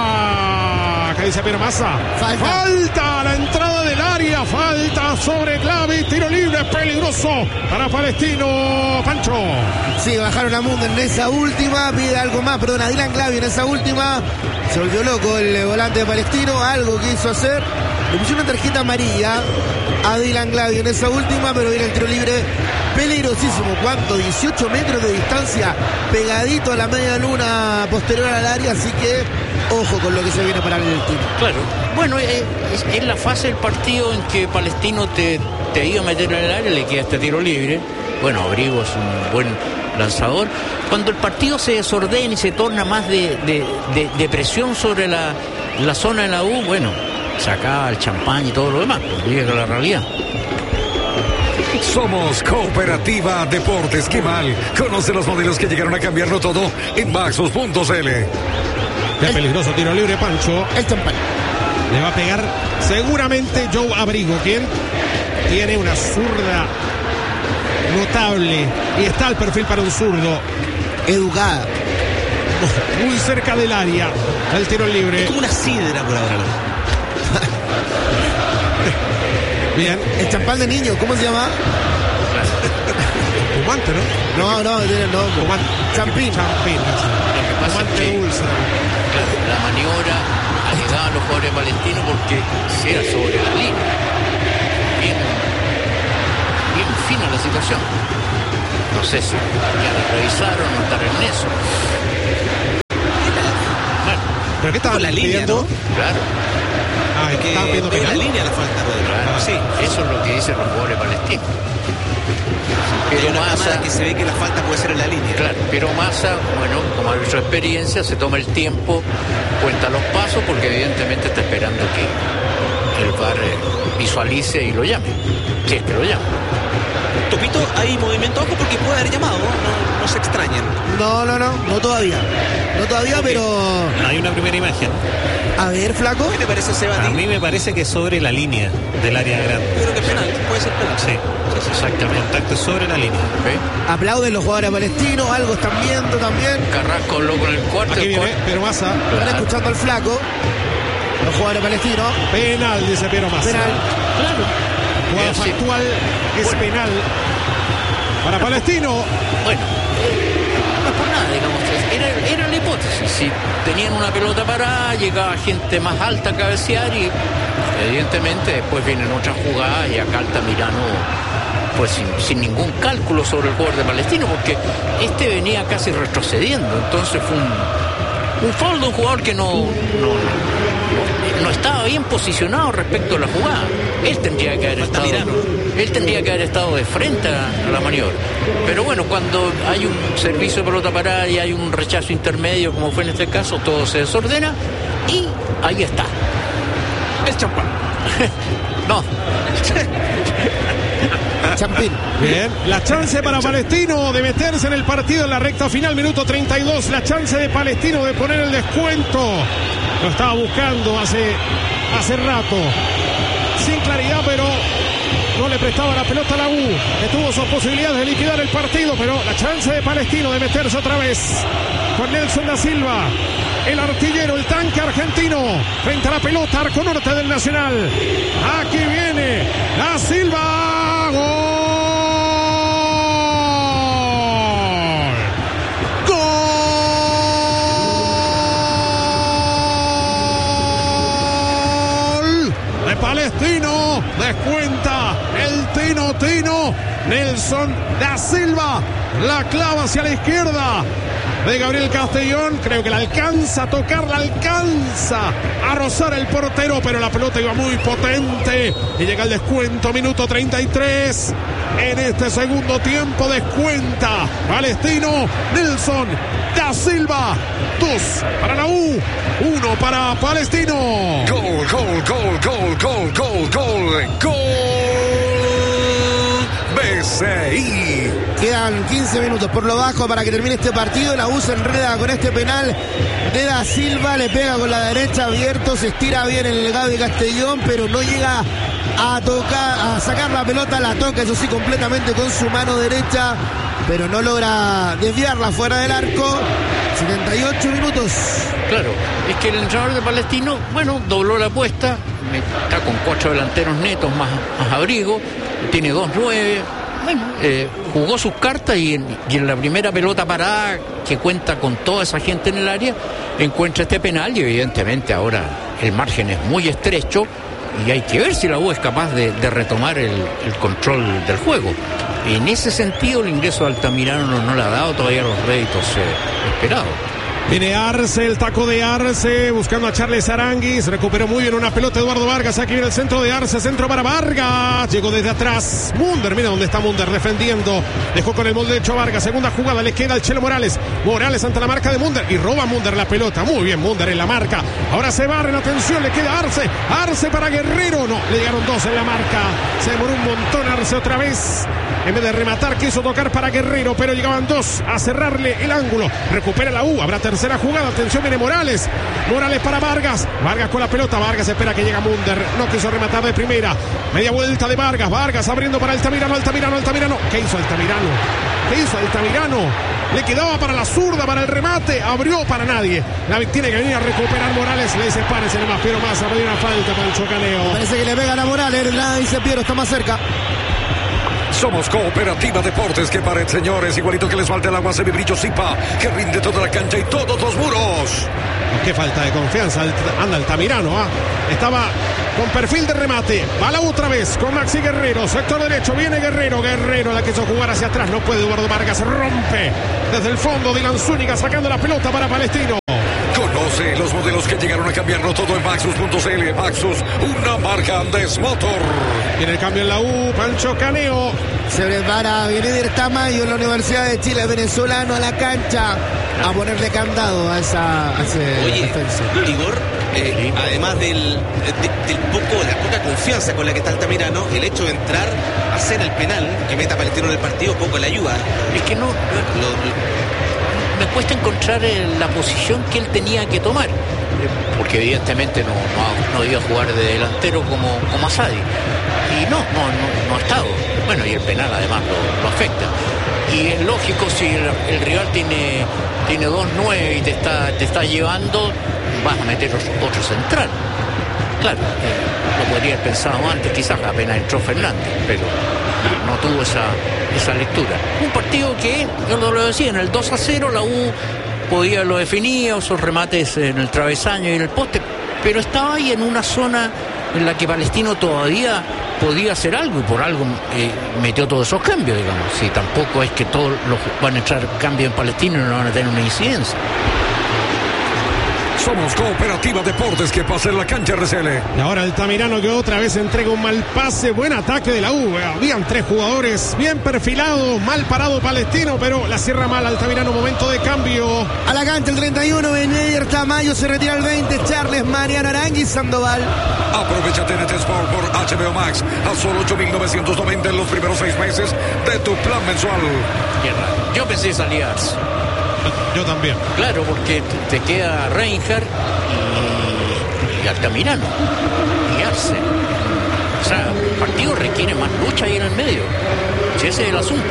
área. Acá dice Piero Massa. Falta la entrada del área, falta sobre Glavi, tiro libre, peligroso para Palestino, Pancho. Sí, bajaron a Mundo en esa última, pide algo más, a Dylan Glavi en esa última. Se volvió loco el volante de Palestino, algo quiso hacer. Le puso una tarjeta amarilla a Dylan Glavi en esa última, pero viene el tiro libre peligrosísimo. ¿Cuánto? 18 metros de distancia, pegadito a la media luna posterior al área, así que ojo con lo que se viene para el tiro. Claro. Bueno, es la fase del partido en que Palestino te iba a meter en el área, le queda este tiro libre. Bueno, Abrigo es un buen lanzador. Cuando el partido se desordena y se torna más de presión sobre la zona de la U, bueno, se acaba el champán y todo lo demás, pues llega la realidad. Somos Cooperativa Deportes Quimal. Conoce los modelos que llegaron a cambiarlo todo en Maxus.cl. Qué peligroso tiro libre, Pancho. El champán. Le va a pegar seguramente Joe Abrigo, quien tiene una zurda notable y está al perfil para un zurdo. Educada. Muy cerca del área. El tiro libre. Es como una sidra por ahora. Bien. El champán de niño, ¿cómo se llama? Fumante, ¿no? No, tiene el nombre. Fumante. Champín. Champín. Lo que pasa es que claro, la maniobra allegaba a los jugadores palestinos porque era sobre la línea. Bien fina la situación. No sé si ya la revisaron o estar en eso. Bueno, ¿Pero qué estaban la línea, pidiendo? ¿no? claro. Que Estaban pidiendo pega la penal. línea la falta, Rodrigo. Claro, Sí. eso es lo que dicen los jugadores palestinos. Hay Pero una Massa, cámara que se ve que la falta puede ser en la línea. claro, pero Massa, bueno, como ha dicho experiencia, se toma el tiempo, cuenta los pasos, porque evidentemente está esperando que el VAR visualice y lo llame, si es que lo llama. Topito, hay movimiento ojo porque puede haber llamado, no se extrañen. No todavía. No todavía, pero... Hay una primera imagen. A ver, flaco. ¿Qué te parece, Seba? A mí me parece que es sobre la línea del área grande. Yo creo que es penal, puede ser penal. Sí, exactamente. El contacto es sobre la línea. ¿Ve? Aplauden los jugadores palestinos, algo están viendo también. Carrasco loco en el cuarto. Aquí el viene cuarto. Pedro Massa. Están escuchando al flaco. Los jugadores palestinos. Penal, dice Pedro Massa. Penal. Claro. Jugada Sí. factual es Bueno. penal para Palestino. Bueno, no es por nada, digamos. Era la hipótesis. Si tenían una pelota parada, llegaba gente más alta a cabecear y evidentemente después vienen otras jugadas y acá Altamirano pues sin ningún cálculo sobre el jugador de Palestino, porque este venía casi retrocediendo. Entonces fue un foul de un jugador que no estaba bien posicionado respecto a la jugada. Él tendría que haber estado de frente a la maniobra. Pero bueno, cuando hay un servicio de pelota parada y hay un rechazo intermedio, como fue en este caso, todo se desordena y ahí está. El champán. No. Champín. Bien, la chance para Palestino de meterse en el partido en la recta final, minuto 32. La chance de Palestino de poner el descuento. Lo estaba buscando hace rato. Sin claridad, pero no le prestaba la pelota a la U. Que tuvo sus posibilidades de liquidar el partido, pero la chance de Palestino de meterse otra vez con Nelson da Silva, el artillero, el tanque argentino, frente a la pelota, arco norte del Nacional. Aquí viene da Silva. ¡Gol! De Palestino, descuenta el Tino Nelson da Silva, la clava hacia la izquierda de Gabriel Castellón, creo que la alcanza a tocar, la alcanza a rozar el portero, pero la pelota iba muy potente y llega el descuento, minuto 33. En este segundo tiempo descuenta Palestino, Nelson da Silva. 2 para la U, 1 para Palestino. Gol, gol, gol, gol, gol, gol, gol, gol. BCI. Quedan 15 minutos por lo bajo para que termine este partido. La U se enreda con este penal de da Silva. Le pega con la derecha abierto. Se estira bien el Gaby Castellón, pero no llega a tocar, a sacar la pelota. La toca, eso sí, completamente con su mano derecha, pero no logra desviarla fuera del arco. 78 minutos. Claro, es que el entrenador de Palestino, bueno, dobló la apuesta, está con 4 delanteros netos más Abrigo, tiene 2-9, bueno, jugó sus cartas y en la primera pelota parada, que cuenta con toda esa gente en el área, encuentra este penal y evidentemente ahora el margen es muy estrecho y hay que ver si la U es capaz de retomar el control del juego. En ese sentido, el ingreso de Altamirano no le ha dado todavía los réditos esperados. Viene Arce, el taco de Arce, buscando a Charles Aranguis. Recuperó muy bien una pelota Eduardo Vargas. Aquí viene el centro de Arce, centro para Vargas. Llegó desde atrás. Munder, mira dónde está Munder defendiendo. Dejó con el molde hecho a Vargas. Segunda jugada, le queda al Chelo Morales. Morales ante la marca de Munder y roba Munder la pelota. Muy bien, Munder en la marca. Ahora se barren, atención, le queda Arce. Arce para Guerrero. No, le llegaron dos en la marca. Se demoró un montón Arce otra vez. En vez de rematar, quiso tocar para Guerrero, pero llegaban dos a cerrarle el ángulo. Recupera la U. Habrá tercera jugada. Atención, viene Morales. Morales para Vargas. Vargas con la pelota. Vargas espera que llega Munder. No quiso rematar de primera. Media vuelta de Vargas. Vargas abriendo para Altamirano. ¿Qué hizo Altamirano? Le quedaba para la zurda, para el remate. Abrió para nadie. Tiene que venir a recuperar Morales. Le dice, párese nomás, Piero Massa. Pedí una falta para el Chocaneo. Parece que le pegan a Morales. La dice Piero, está más cerca. Somos Cooperativa Deportes, que pared, señores, igualito que les falta el agua Semibrillo Zipa, que rinde toda la cancha y todos los muros. Qué falta de confianza, anda Altamirano, estaba con perfil de remate, va la otra vez con Maxi Guerrero, sector derecho, viene Guerrero la quiso jugar hacia atrás, no puede Eduardo Vargas, rompe desde el fondo Dylan Zúñiga sacando la pelota para Palestino. Conoce los modelos que llegaron a cambiarlo todo en Maxus.cl. Maxus, una marca Andes Motor. Y en el cambio en la U, Pancho Caneo. Se prepara Benedict Tamayo en la Universidad de Chile, venezolano, a la cancha a ponerle candado a ese defensa. Igor, además la poca confianza con la que está Altamirano, el hecho de entrar a hacer el penal que meta a Palestino en el partido poco le ayuda. Es que me cuesta encontrar la posición que él tenía que tomar, porque evidentemente no iba a jugar de delantero como Asadi, y no ha estado. Bueno, y el penal además lo afecta, y es lógico, si el rival tiene 2-9 y te está llevando, vas a meter otro central. Claro, lo podría haber pensado antes, quizás apenas entró Fernández, pero no tuvo esa lectura. Un partido que, yo lo decía, en el 2-0 la U lo definía, esos remates en el travesaño y en el poste, pero estaba ahí en una zona en la que Palestino todavía podía hacer algo, y por algo metió todos esos cambios, digamos. Si tampoco es que todos van a entrar cambios en Palestino y no van a tener una incidencia. Somos Cooperativa Deportes, que pasa en la cancha RCL. Y ahora Altamirano, que otra vez entrega un mal pase. Buen ataque de la U. Habían tres jugadores bien perfilados. Mal parado Palestino, pero la cierra mal Altamirano. Momento de cambio. A la cancha el 31. Benedict Tamayo se retira el 20. Charles Mariano Aranguis Sandoval. Aprovecha TNT Sport por HBO Max a solo 8.990 en los primeros 6 meses de tu plan mensual. Yo pensé que salía Arce. Yo también. Claro, porque te queda Reinhardt y Altamirano y Arce. O sea, el partido requiere más lucha ahí en el medio. Si ese es el asunto.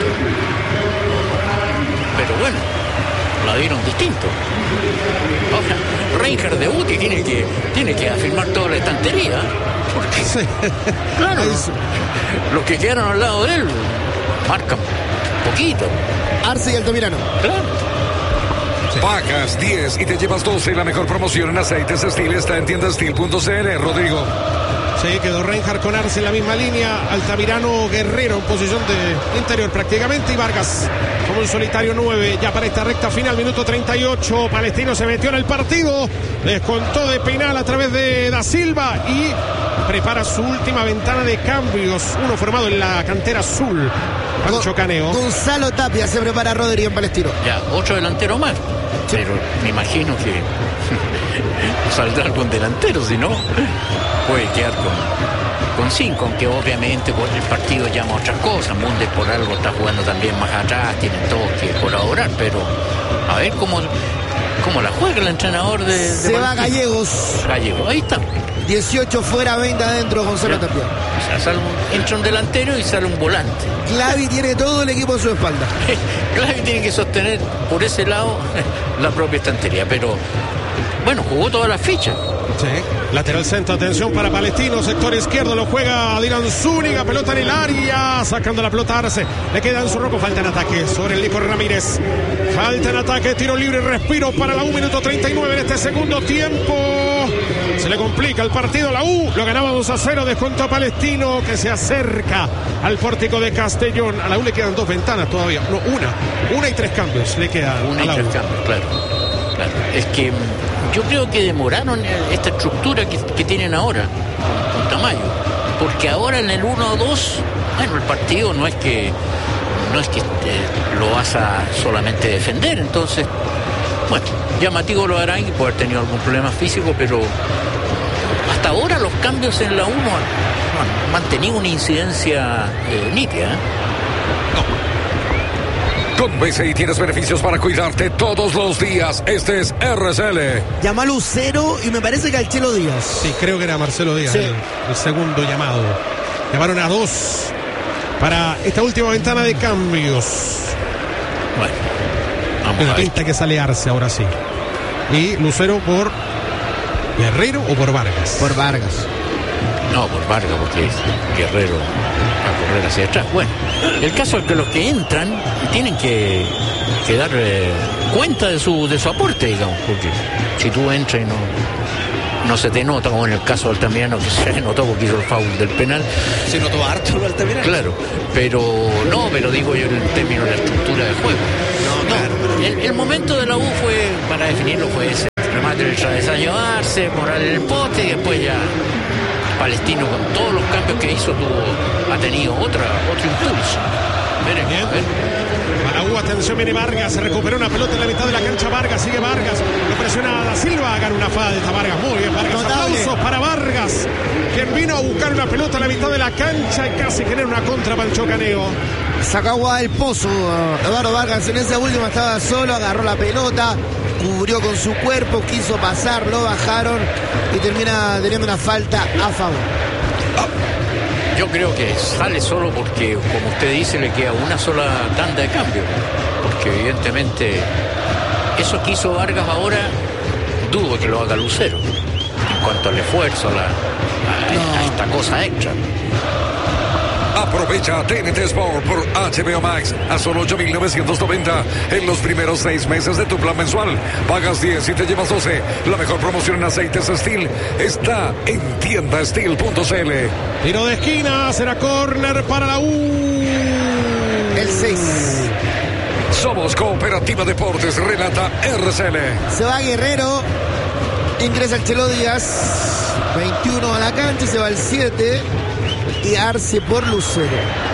Pero bueno, la vieron distinto. Ahora, Reinhardt de Uti tiene que afirmar toda la estantería. Porque, sí. Claro, los que quedaron al lado de él marcan poquito. Arce y Altamirano. Claro. Pagas 10 y te llevas 12. La mejor promoción en aceites Steel está en tiendastil.cl. Rodrigo. Sí, quedó Reinhardt con Arce en la misma línea. Altamirano, Guerrero en posición de interior prácticamente. Y Vargas como un solitario 9. Ya para esta recta final, minuto 38. Palestino se metió en el partido. Descontó de penal a través de Da Silva. Y prepara su última ventana de cambios. Uno formado en la cantera azul. Pancho Caneo. Gonzalo Tapia se prepara Rodríguez en Palestino. Ya, 8 delanteros más. Sí. Pero me imagino que saldrá con delantero, si no puede quedar con 5, aunque obviamente por el partido llama otras cosas. Munder por algo está jugando también más atrás, tienen todos que colaborar, pero a ver cómo la juega el entrenador de se va Gallegos, ahí está. 18 fuera, 20 adentro, Gonzalo Tapia. O sea, entra un delantero y sale un volante. Clavi tiene todo el equipo a su espalda. Clavi tiene que sostener por ese lado la propia estantería, pero bueno, jugó todas las fichas. Sí. Lateral centro, atención para Palestino, sector izquierdo, lo juega Dylan Zúñiga, pelota en el área, sacando la pelota Arce, le queda en su roco, falta en ataque sobre el Nico Ramírez, falta en ataque, tiro libre, respiro para la 1 minuto 39 en este segundo tiempo. Se le complica el partido a la U. Lo ganaba 2-0. Descuento a Palestino, que se acerca al pórtico de Castellón. A la U le quedan 2 ventanas todavía. No, una y 3 cambios le quedan. Una a la y 3 U. cambios, claro. Es que yo creo que demoraron esta estructura que tienen ahora con Tamayo. Porque ahora en el 1-2, bueno, el partido no es que lo vas a solamente defender. Entonces, bueno, llamativo lo harán y puede haber tenido algún problema físico, pero hasta ahora los cambios en la 1 han mantenido una incidencia nítida. Con BCI tienes beneficios para cuidarte todos los días. Este es RCL. Llama a Lucero y me parece que al Chelo Díaz. Sí, creo que era Marcelo Díaz, Sí. el segundo llamado. Llamaron a 2 para esta última ventana de cambios. Bueno, vamos Tiene a ver. pinta que sale Arce ahora sí. Y Lucero por Guerrero o por Vargas. Por Vargas. No, por Vargas, porque Guerrero va a correr hacia atrás. Bueno, el caso es que los que entran tienen que dar cuenta de su aporte, digamos, porque si tú entras y no se te nota, como en el caso de Altamirano, que se notó porque hizo el foul del penal. Se notó harto lo Altamirano. Claro, pero digo yo en términos de la estructura del juego. El momento de la U fue, para definirlo, fue ese remate del travesaño Arce, Morales en el poste y después ya Palestino con todos los cambios que hizo ha tenido otro impulso. Miren, Bien. a ver. Para U, atención, viene Vargas, se recuperó una pelota en la mitad de la cancha. Vargas, sigue Vargas, lo presiona a Da Silva, gana una falta. Vargas, muy bien, Vargas. Notable. Aplausos para Vargas, quien vino a buscar una pelota en la mitad de la cancha y casi genera una contra para el Chocaneo. Sacó agua del pozo Eduardo Vargas en esa última, estaba solo, agarró la pelota, cubrió con su cuerpo, quiso pasar, lo bajaron y termina teniendo una falta a favor. Yo creo que sale solo porque, como usted dice, le queda una sola tanda de cambio. Porque evidentemente eso que hizo Vargas ahora, dudo que lo haga Lucero. En cuanto al esfuerzo, a esta cosa extra. Aprovecha TNT Sport por HBO Max a solo 8.990 en los primeros 6 meses de tu plan mensual. Pagas 10 y te llevas 12. La mejor promoción en aceites Steel está en tiendasteel.cl. Tiro de esquina, será córner para la U. El 6. Somos Cooperativa Deportes, relata RCL. Se va Guerrero, ingresa el Chelo Díaz, 21 a la cancha, se va el 7 y Arce por Lucero.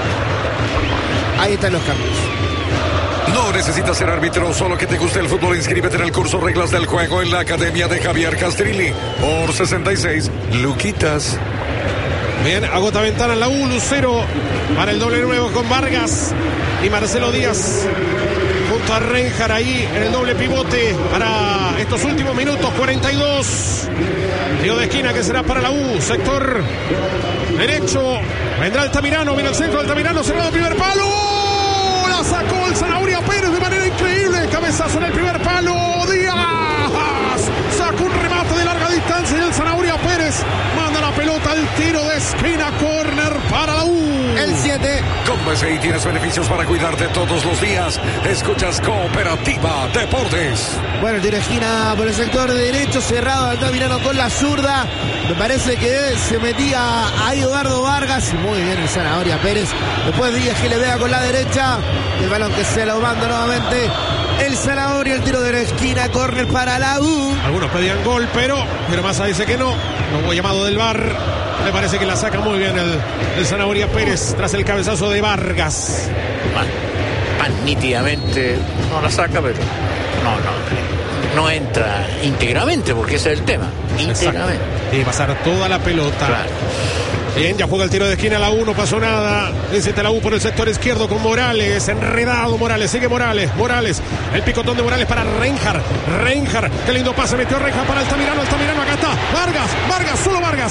Ahí están los cambios. No necesitas ser árbitro, solo que te guste el fútbol. Inscríbete en el curso Reglas del Juego en la Academia de Javier Castrilli por 66 luquitas. Bien, agota ventana en la U. Lucero para el doble nuevo con Vargas y Marcelo Díaz junto a Reinhardt ahí en el doble pivote para estos últimos minutos. 42. Tiro de esquina que será para la U. Sector derecho. Vendrá Altamirano. Viene el centro de Altamirano. Cerrado el primer palo. La sacó el Zanahoria Pérez de manera increíble. Cabezazo en el primer palo. Díaz sacó un remate de larga distancia y el Zanahoria Pérez manda la pelota al tiro de esquina. Córner para la U. El 7. Con BCI tienes beneficios para cuidarte todos los días. Escuchas Cooperativa Deportes. Bueno, el tiro de esquina por el sector derecho, cerrado Altamirano con la zurda. Me parece que se metía ahí Eduardo Vargas. Muy bien el Zanahoria Pérez. Después Díaz que le vea con la derecha. El balón que se lo manda nuevamente el Zanahoria. El tiro de la esquina, córner para la U. Algunos pedían gol, pero Massa dice que no. No hubo llamado del VAR. Me parece que la saca muy bien el Zanahoria Pérez tras el cabezazo de Vargas. Más nítidamente no la saca, pero no entra íntegramente, porque ese es el tema. Íntegramente. Y pasar toda la pelota. Claro. Bien, ya juega el tiro de esquina la U, no pasó nada. Insiste la U por el sector izquierdo con Morales. Enredado Morales, sigue Morales. El picotón de Morales para Reinhardt. Qué lindo pase, metió Reinhardt para Altamirano, acá está. Vargas, solo Vargas.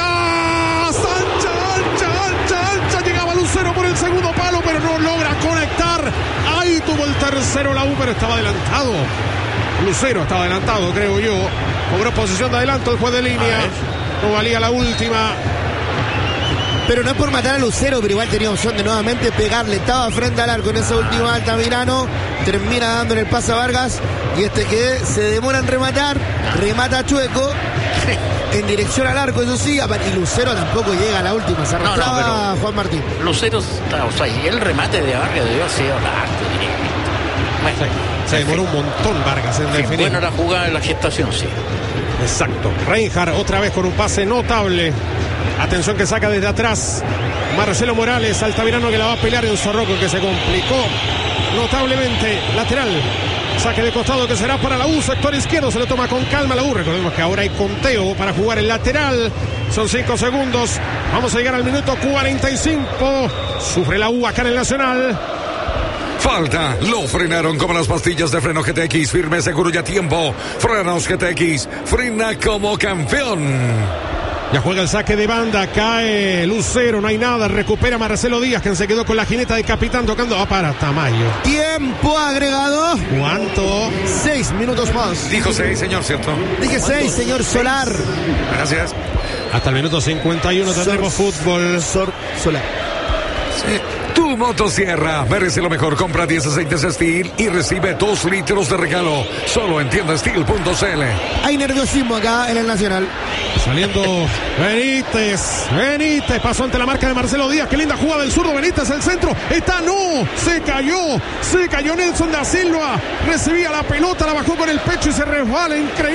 Ancha. Llegaba Lucero por el segundo palo, pero no logra conectar. Ahí tuvo el tercero la U, pero estaba adelantado. Lucero estaba adelantado, creo yo. Cobró posición de adelanto el juez de línea. No valía la última. Pero no es por matar a Lucero, pero igual tenía opción de nuevamente pegarle. Estaba frente al arco en esa última Altamirano. Termina dándole el pase a Vargas. Y este que se demora en rematar, remata chueco. en dirección al arco, eso sí, y Lucero tampoco llega a la última, se arrastraba pero Juan Martín. Lucero, o sea, y el remate de Vargas debió haber sido largo directo. Bueno, se demoró un montón Vargas en definir. Bueno, la jugada de la gestación, sí. Exacto. Reinhardt otra vez con un pase notable. Atención que saca desde atrás Marcelo Morales, Altamirano que la va a pelear en Zorroco, que se complicó notablemente. Lateral, saque de costado que será para la U, sector izquierdo, se le toma con calma la U. Recordemos que ahora hay conteo para jugar el lateral. Son 5 segundos. Vamos a llegar al minuto 45. Sufre la U acá en el Nacional. Falta, lo frenaron como las pastillas de freno GTX, firme, seguro y a tiempo. Frenos GTX, frena como campeón. Ya juega el saque de banda, cae Lucero, no hay nada, recupera Marcelo Díaz, quien se quedó con la jineta de capitán tocando. Para Tamayo. Tiempo agregado. ¿Cuánto? 6 minutos más. Dijo 6, señor, ¿cierto? Dije 6, señor Solar. Gracias. Hasta el minuto 51 tendremos fútbol. Solar. Sí. Tu motosierra merece lo mejor. Compra 10 aceites Steel y recibe 2 litros de regalo. Solo en tiendasteel.cl. Hay nerviosismo acá en el Nacional. Saliendo Benítez pasó ante la marca de Marcelo Díaz. Qué linda jugada del zurdo Benítez, el centro. Se cayó Nelson da Silva. Recibía la pelota, la bajó con el pecho y se resbala. Increíble.